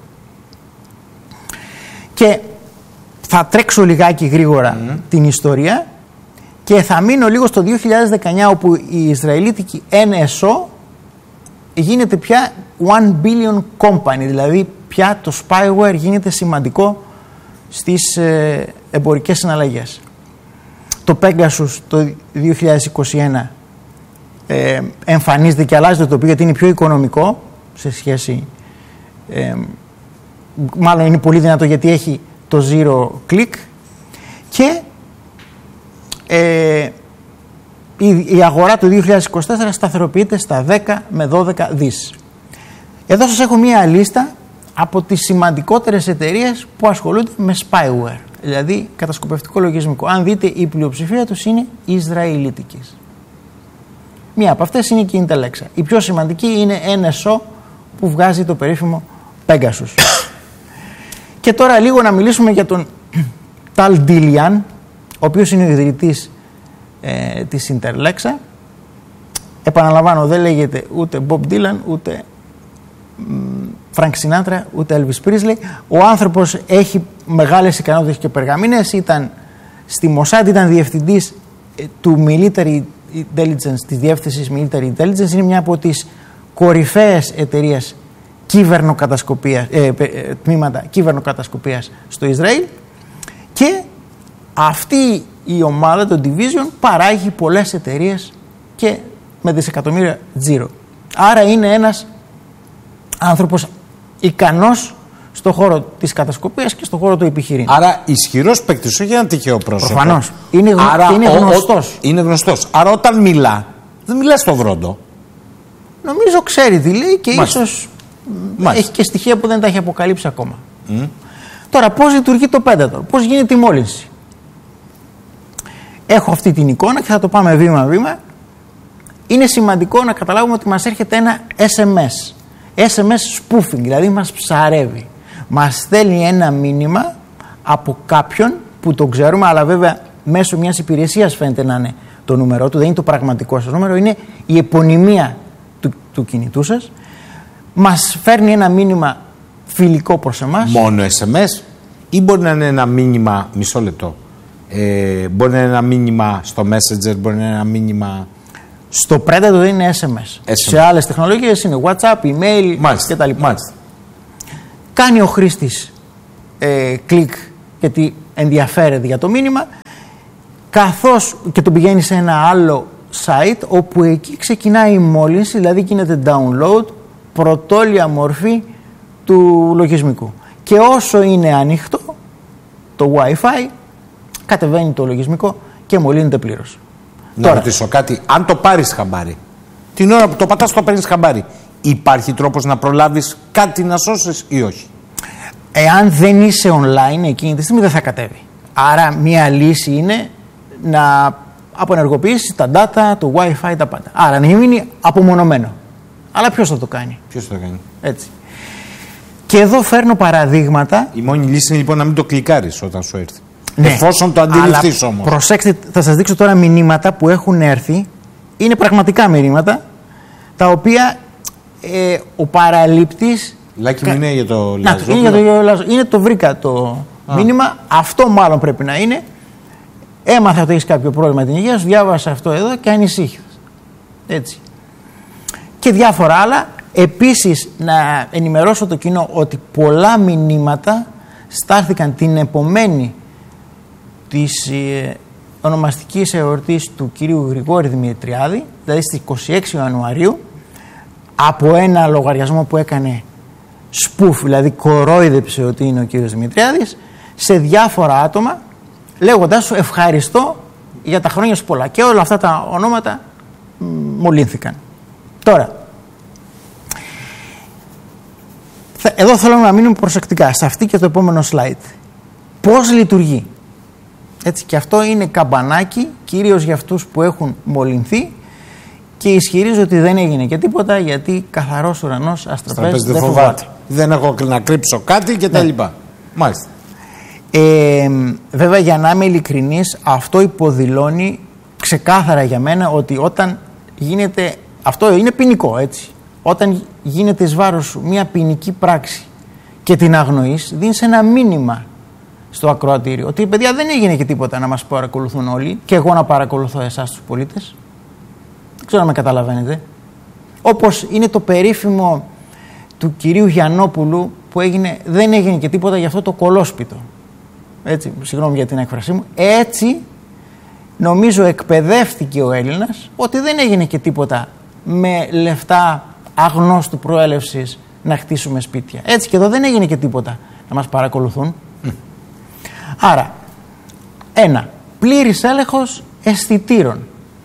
Και θα τρέξω λιγάκι γρήγορα mm. την ιστορία και θα μείνω λίγο στο δύο χιλιάδες δεκαεννιά, όπου η Ισραηλίτικη N S O γίνεται πια one billion company, δηλαδή πια το spyware γίνεται σημαντικό στις ε, εμπορικές συναλλαγές. Το Pegasus το δύο χιλιάδες είκοσι ένα ε, εμφανίζεται και αλλάζει το τοπίο, γιατί είναι πιο οικονομικό σε σχέση, ε, μάλλον είναι πολύ δυνατό γιατί έχει το zero click, και ε, η, η αγορά του δύο χιλιάδες είκοσι τέσσερα σταθεροποιείται στα δέκα με δώδεκα δις. Εδώ σας έχω μία λίστα από τις σημαντικότερες εταιρείες που ασχολούνται με spyware, δηλαδή κατασκοπευτικό λογισμικό. Αν δείτε, η πλειοψηφία τους είναι Ισραηλίτικες. Μία από αυτές είναι και η Intelexa. Η πιο σημαντική είναι N S O, που βγάζει το περίφημο Pegasus. Και τώρα λίγο να μιλήσουμε για τον Tal Dilian, ο οποίος είναι ο ιδρυτής ε, της Intelexa. Επαναλαμβάνω, δεν λέγεται ούτε Bob Dylan, ούτε Frank Sinatra, ούτε Elvis Presley. Ο άνθρωπος έχει μεγάλες ικανότητες και περγαμίνες. Ήταν στη Mossad, ήταν διευθυντής ε, του Military Intelligence, της διεύθυνσης Military Intelligence. Είναι μια από τις κορυφαίες εταιρείες κυβερνοκατασκοπίας, ε, ε, τμήματα κυβερνοκατασκοπίας στο Ισραήλ, και αυτή η ομάδα, το Division, παράγει πολλές εταιρείες και με δισεκατομμύρια τζίρο. Άρα είναι ένας άνθρωπος ικανός στον χώρο της κατασκοπίας και στον χώρο του επιχειρήν. Άρα ισχυρός παίκτης, όχι ένα τυχαίο πρόσωπο. Προφανώς. Είναι, γνω... Άρα, είναι ο, γνωστός. Ο, είναι γνωστός. Άρα όταν μιλά, δεν μιλά στο βρόντο. Νομίζω ξέρει τι λέει και Μάλιστα. ίσως Μάλιστα. έχει και στοιχεία που δεν τα έχει αποκαλύψει ακόμα. Mm. Τώρα, πώς λειτουργεί το Predator, πώς γίνεται η μόλυνση. Έχω αυτή την εικόνα και θα το πάμε βήμα-βήμα. Είναι σημαντικό να καταλάβουμε ότι μας έρχεται ένα S M S. S M S spoofing, δηλαδή μας ψαρεύει. Μας στέλνει ένα μήνυμα από κάποιον που το ξέρουμε, αλλά βέβαια μέσω μιας υπηρεσίας φαίνεται να είναι το νούμερό του, δεν είναι το πραγματικό σας νούμερο, είναι η επωνυμία του, του κινητού σας. Μας φέρνει ένα μήνυμα φιλικό προς εμάς. Μόνο S M S ή μπορεί να είναι ένα μήνυμα, μισό λεπτό, ε, μπορεί να είναι ένα μήνυμα στο Messenger, μπορεί να είναι ένα μήνυμα... Στο Predator δεν είναι S M S. S M S. Σε άλλες τεχνολογίες είναι WhatsApp, email κτλ. Μάλιστα. Κάνει ο χρήστης ε, κλικ γιατί ενδιαφέρεται για το μήνυμα. καθώς και τον πηγαίνει σε ένα άλλο site όπου εκεί ξεκινάει η μόλυνση, δηλαδή γίνεται download, πρωτόλια μορφή του λογισμικού. Και όσο είναι ανοιχτό το Wi-Fi, κατεβαίνει το λογισμικό και μολύνεται πλήρως. Να Τώρα, ρωτήσω κάτι. Αν το πάρεις χαμπάρι, την ώρα που το πατάς το παίρνεις χαμπάρι, υπάρχει τρόπος να προλάβεις κάτι να σώσεις ή όχι? Εάν δεν είσαι online εκείνη τη στιγμή δεν θα κατέβει. Άρα μία λύση είναι να αποενεργοποιήσεις τα data, το Wi-Fi, τα πάντα. Άρα να μείνει απομονωμένο. Αλλά ποιος θα το κάνει? Ποιος θα το κάνει? Έτσι. Και εδώ φέρνω παραδείγματα. Η μόνη λύση είναι λοιπόν να μην το κλικάρεις όταν σου έρθει. Ναι, εφόσον το αντιληφθείς όμως. Προσέξτε, θα σας δείξω τώρα μηνύματα που έχουν έρθει. Είναι πραγματικά μηνύματα τα οποία ε, ο παραλήπτης. Λάκη μου είναι για το Να, Λαζόπουλο. είναι, για το, Λαζο... είναι το βρήκα το Α. μήνυμα. Αυτό μάλλον πρέπει να είναι. Έμαθα ότι έχεις κάποιο πρόβλημα την υγεία σου, διάβασα αυτό εδώ και ανησύχησες. Έτσι. Και διάφορα άλλα. Επίσης να ενημερώσω το κοινό ότι πολλά μηνύματα στάλθηκαν την επομένη της ε, ονομαστικής εορτής του κυρίου Γρηγόρη Δημητριάδη, δηλαδή στις είκοσι έξι Ιανουαρίου, από ένα λογαριασμό που έκανε σπούφ, δηλαδή κορόιδεψε ότι είναι ο κύριος Δημητριάδης, σε διάφορα άτομα, λέγοντας σου ευχαριστώ για τα χρόνια σου πολλά. Και όλα αυτά τα ονόματα μ, μολύνθηκαν. Τώρα, εδώ θέλω να μείνουμε προσεκτικά σε αυτή και το επόμενο slide. Πώς λειτουργεί? Έτσι, και αυτό είναι καμπανάκι κυρίως για αυτούς που έχουν μολυνθεί και ισχυρίζω ότι δεν έγινε και τίποτα γιατί καθαρός ουρανός αστραπές δεν φοβάται. Δεν έχω να κρύψω κάτι και τα ναι. λοιπά. Μάλιστα. Ε, βέβαια, για να είμαι ειλικρινής, αυτό υποδηλώνει ξεκάθαρα για μένα ότι όταν γίνεται, αυτό είναι ποινικό, έτσι. Όταν γίνεται εις βάρος σου μια ποινική πράξη και την αγνοείς, δίνεις ένα μήνυμα στο ακροατήριο ότι παιδιά δεν έγινε και τίποτα να μας παρακολουθούν όλοι και εγώ να παρακολουθώ εσάς τους πολίτες. Δεν ξέρω αν με καταλαβαίνετε. Όπως είναι το περίφημο του κυρίου Γιαννόπουλου που έγινε, δεν έγινε και τίποτα για αυτό το κολόσπιτο. Έτσι, συγγνώμη για την έκφρασή μου. Έτσι νομίζω εκπαιδεύτηκε ο Έλληνας ότι δεν έγινε και τίποτα με λεφτά αγνώστου προέλευσης να χτίσουμε σπίτια. Έτσι και εδώ δεν έγινε και τίποτα να μας παρακολουθούν. Mm. Άρα, ένα, πλήρης έλεγχος αισθητήρων.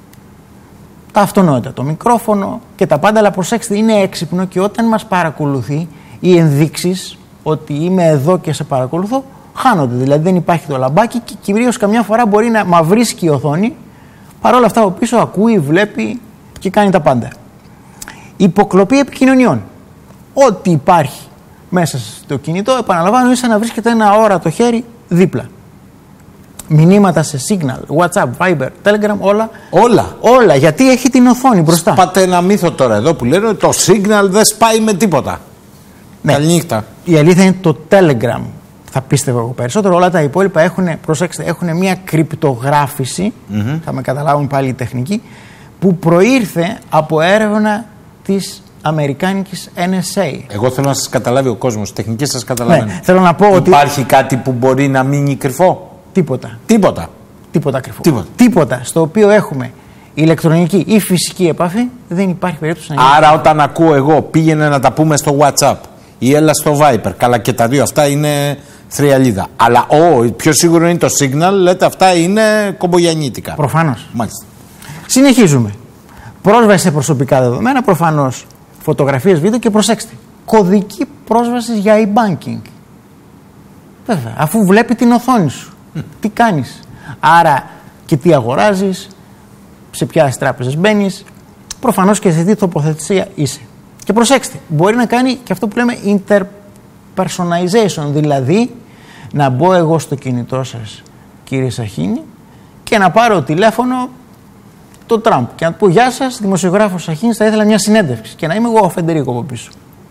Τα αυτονόητα, το μικρόφωνο και τα πάντα, αλλά προσέξτε, είναι έξυπνο και όταν μας παρακολουθεί οι ενδείξεις ότι είμαι εδώ και σε παρακολουθώ χάνονται. Δηλαδή δεν υπάρχει το λαμπάκι και κυρίως καμιά φορά μπορεί να μαυρίσκει η οθόνη, παρόλα αυτά από πίσω ακούει, βλέπει και κάνει τα πάντα. Υποκλοπή επικοινωνιών. Ό,τι υπάρχει μέσα στο κινητό, επαναλαμβάνω, είναι σαν να βρίσκεται ένα αόρατο χέρι δίπλα. Μηνύματα σε Signal, WhatsApp, Viber, Telegram, όλα. Όλα. Όλα, γιατί έχει την οθόνη μπροστά. Πάτε ένα μύθο τώρα εδώ που λένε ότι το Signal δεν σπάει με τίποτα. Ναι. Καληνύχτα. Η αλήθεια είναι το Telegram. Θα πίστευα εγώ περισσότερο. Όλα τα υπόλοιπα έχουν, προσέξτε, έχουν μια κρυπτογράφηση. Mm-hmm. Θα με καταλάβουν πάλι οι τεχνικοί. Που προήρθε από έρευνα της αμερικάνικης N S A. Εγώ θέλω να σας καταλάβει ο κόσμος. Τεχνικές σας καταλαβαίνω. Ναι, θέλω να πω ότι υπάρχει κάτι που μπορεί να μείνει κρυφό? Τίποτα. Τίποτα. Τίποτα κρυφό. Τίποτα. Τίποτα στο οποίο έχουμε ηλεκτρονική ή φυσική επαφή δεν υπάρχει περίπτωση να γίνει. Άρα όταν ακούω εγώ πήγαινε να τα πούμε στο WhatsApp ή έλα στο Viber, καλά και τα δύο αυτά είναι θριαλίδα. Αλλά ο πιο σίγουρο είναι το Signal, λέτε αυτά είναι κομπογιαννίτικα. Προφανώς. Μάλιστα. Συνεχίζουμε. Πρόσβαση σε προσωπικά δεδομένα, προφανώς φωτογραφίες, βίντεο και προσέξτε. Κωδική πρόσβαση για e-banking. Βέβαια, αφού βλέπει την οθόνη σου. Mm. Τι κάνεις. Άρα και τι αγοράζεις, σε ποιες τράπεζες μπαίνεις, προφανώς και σε τι τοποθεσία είσαι. Και προσέξτε, μπορεί να κάνει και αυτό που λέμε interpersonalization, δηλαδή να μπω εγώ στο κινητό σας, κύριε Σαχίνη, και να πάρω τηλέφωνο το Τραμπ και να του πω γεια σας, δημοσιογράφος Σαχίνης, θα ήθελα μια συνέντευξη και να είμαι εγώ ο Φεντερίκο από πίσω.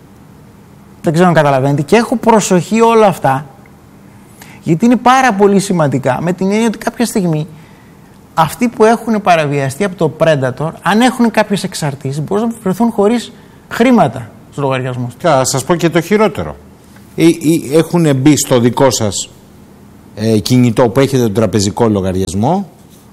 Δεν ξέρω αν καταλαβαίνετε και έχω προσοχή όλα αυτά γιατί είναι πάρα πολύ σημαντικά με την έννοια ότι κάποια στιγμή αυτοί που έχουν παραβιαστεί από το Predator, αν έχουν κάποιες εξαρτήσεις, μπορούν να βρεθούν χωρίς χρήματα στους λογαριασμούς. Και θα σας πω και το χειρότερο. Έχουν μπει στο δικό σας ε, κινητό που έχετε τον τραπεζικό λογαριασμό,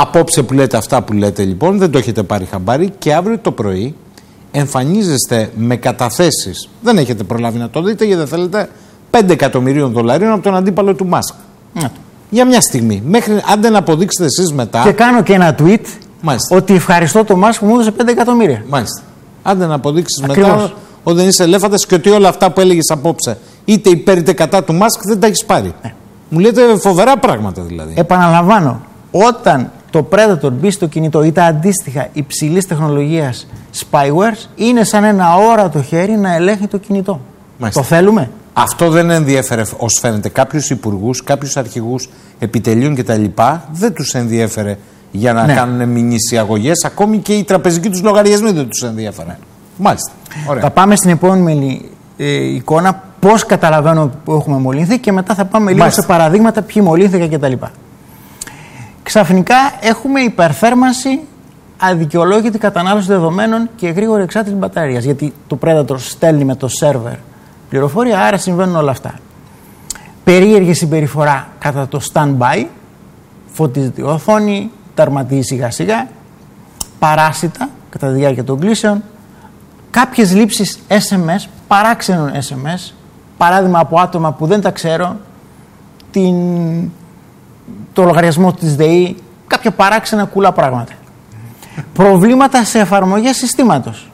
απόψε που λέτε αυτά που λέτε λοιπόν, δεν το έχετε πάρει χαμπάρι και αύριο το πρωί εμφανίζεστε με καταθέσεις, δεν έχετε προλάβει να το δείτε γιατί δεν θέλετε, πέντε εκατομμυρίων δολαρίων από τον αντίπαλο του Μάσκ. Ναι. Για μια στιγμή. Μέχρι αν δεν αποδείξετε εσείς μετά. Και κάνω και ένα tweet. Μάλιστα. Ότι ευχαριστώ το Μάσκ που μου έδωσε πέντε εκατομμύρια. Μάλιστα. Αν δεν αποδείξεις Ακριβώς. μετά ότι δεν είσαι ελέφαντας και ότι όλα αυτά που έλεγες απόψε, είτε υπέρ είτε κατά του Μάσκ, δεν τα έχεις πάρει. Ναι. Μου λέτε φοβερά πράγματα δηλαδή. Επαναλαμβάνω, όταν το Predator μπει στο κινητό ή τα αντίστοιχα υψηλής τεχνολογίας spywares, είναι σαν ένα όρατο χέρι να ελέγχει το κινητό. Μάλιστα. Το θέλουμε. Αυτό δεν ενδιέφερε, ως φαίνεται, κάποιους υπουργούς, κάποιους αρχηγούς επιτελείων κτλ. Δεν τους ενδιέφερε για να ναι. κάνουν μηνύσεις αγωγές. Ακόμη και οι τραπεζικοί τους λογαριασμοί δεν τους ενδιέφερε. Μάλιστα. Ωραία. Θα πάμε στην επόμενη ε, εικόνα, πώς καταλαβαίνω που έχουμε μολυνθεί και μετά θα πάμε λίγο σε παραδείγματα ποιοι μολύνθηκαν κτλ. Ξαφνικά έχουμε υπερθέρμανση, αδικαιολόγητη κατανάλωση δεδομένων και γρήγορη εξάρτηση μπαταρίας. Γιατί το Predator στέλνει με το σερβερ πληροφορία, άρα συμβαίνουν όλα αυτά. Περίεργη συμπεριφορά κατά το stand-by, φωτίζεται η οθόνη, τερματίζει σιγά σιγά, παράσιτα κατά τη διάρκεια των κλήσεων, κάποιες λήψεις ες εμ ες, παράξενων ες εμ ες, παράδειγμα από άτομα που δεν τα ξέρω, την, το λογαριασμό της ΔΕΗ, κάποια παράξενα κουλά πράγματα. Προβλήματα σε εφαρμογές συστήματος.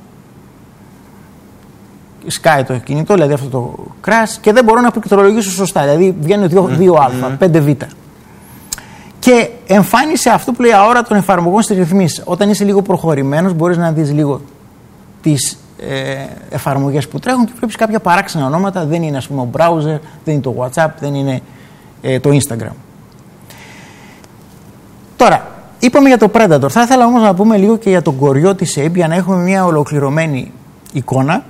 Σκάει το κινητό, δηλαδή αυτό το crash και δεν μπορώ να πληκτρολογήσω σωστά, δηλαδή βγαίνει δύο α, πέντε β. Και εμφάνισε αυτό που λέει αόρατων εφαρμογών στις ρυθμίσεις. Όταν είσαι λίγο προχωρημένος μπορείς να δεις λίγο τις ε, εφαρμογές που τρέχουν και βλέπεις κάποια παράξενα ονόματα, δεν είναι ας πούμε ο browser, δεν είναι το WhatsApp, δεν είναι ε, το Instagram. Τώρα, είπαμε για το Predator, θα ήθελα όμως να πούμε λίγο και για τον κοριό της Ape για να έχουμε μια ολοκληρωμένη εικόνα.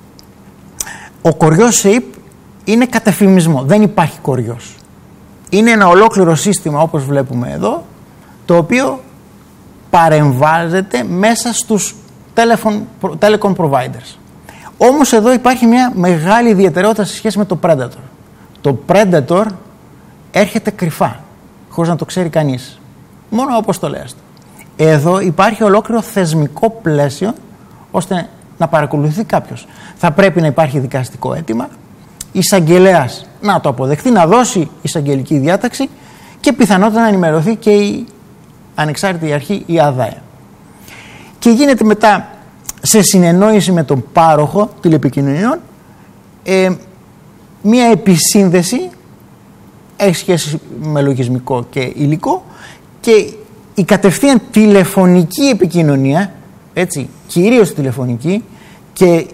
Ο κοριός Ape είναι κατεφημισμό, δεν υπάρχει κοριός. Είναι ένα ολόκληρο σύστημα όπως βλέπουμε εδώ, το οποίο παρεμβάζεται μέσα στους telecom providers. Όμως εδώ υπάρχει μια μεγάλη ιδιαιτερότητα σε σχέση με το Predator. Το Predator έρχεται κρυφά, χωρίς να το ξέρει κανείς. Μόνο όπως το λέει. Εδώ υπάρχει ολόκληρο θεσμικό πλαίσιο ώστε να παρακολουθεί κάποιος. Θα πρέπει να υπάρχει δικαστικό αίτημα, εισαγγελέας να το αποδεχθεί, να δώσει εισαγγελική διάταξη και πιθανότατα να ενημερωθεί και η ανεξάρτητη αρχή, η ΑΔΑΕ. Και γίνεται μετά σε συνεννόηση με τον πάροχο τηλεπικοινωνιών ε, μία επισύνδεση, έχει σχέση με λογισμικό και υλικό, και η κατευθείαν τηλεφωνική επικοινωνία, έτσι, κυρίως τηλεφωνική και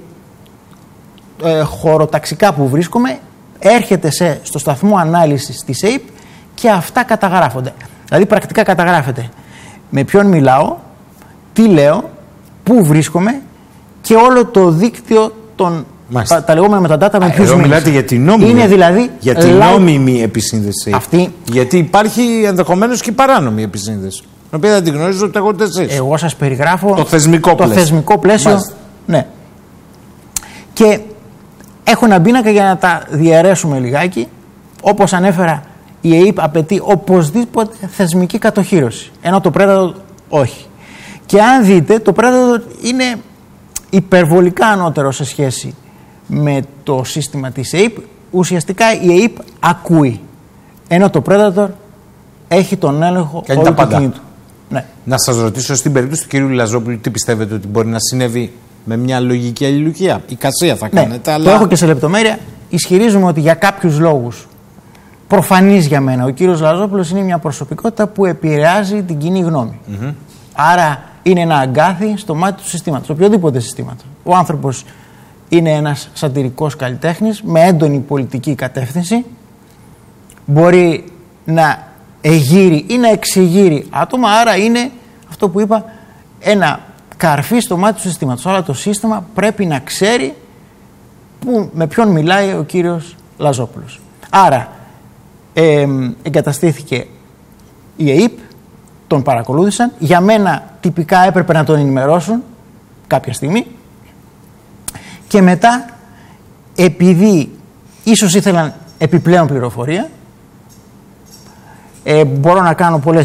ε, χωροταξικά που βρίσκομαι, έρχεται σε, στο σταθμό ανάλυσης της Ape και αυτά καταγράφονται. Δηλαδή πρακτικά καταγράφεται με ποιον μιλάω, τι λέω, πού βρίσκομαι και όλο το δίκτυο των τα, τα λεγόμενα μεταδάτα με ποιους εδώ μιλάτε για την νόμιμη, είναι δηλαδή για την live... νόμιμη επισύνδεση. Αυτή... Γιατί υπάρχει ενδεχομένως και παράνομη επισύνδεση, την οποία δεν την γνωρίζω ούτε εγώ ούτε εσείς. Εγώ σας περιγράφω το θεσμικό το πλαίσιο. Θεσμικό πλαίσιο ναι. Και έχω ένα πίνακα για να τα διαιρέσουμε λιγάκι. Όπως ανέφερα, η Ape απαιτεί οπωσδήποτε θεσμική κατοχύρωση, ενώ το Predator όχι. Και αν δείτε, το Predator είναι υπερβολικά ανώτερο σε σχέση με το σύστημα της Ape. Ουσιαστικά η Ape ακούει, ενώ το Predator έχει τον έλεγχο όλου του κινήτου. Ναι. Να σας ρωτήσω, στην περίπτωση του κυρίου Λαζόπουλου, τι πιστεύετε ότι μπορεί να συνέβη με μια λογική αλληλουχία? Η κασία θα κάνετε, ναι, αλλά... Το έχω και σε λεπτομέρεια. Ισχυρίζουμε ότι για κάποιους λόγους, προφανής για μένα, ο κύριος Λαζόπουλος είναι μια προσωπικότητα που επηρεάζει την κοινή γνώμη. Mm-hmm. Άρα είναι ένα αγκάθι στο μάτι του συστήματος, οποιοδήποτε συστήματος. Ο άνθρωπος είναι ένας σατυρικός καλλιτέχνης με έντονη πολιτική κατεύθυνση. Μπορεί να εγείρει ή να εξεγείρει άτομα, άρα είναι αυτό που είπα, ένα καρφί στο μάτι του συστήματος. Αλλά το σύστημα πρέπει να ξέρει που, με ποιον μιλάει ο κύριος Λαζόπουλος. Άρα ε, εγκαταστήθηκε η Ape, τον παρακολούθησαν. Για μένα τυπικά έπρεπε να τον ενημερώσουν κάποια στιγμή. Και μετά, επειδή ίσως ήθελαν επιπλέον πληροφορία, ε, μπορώ να κάνω πολλές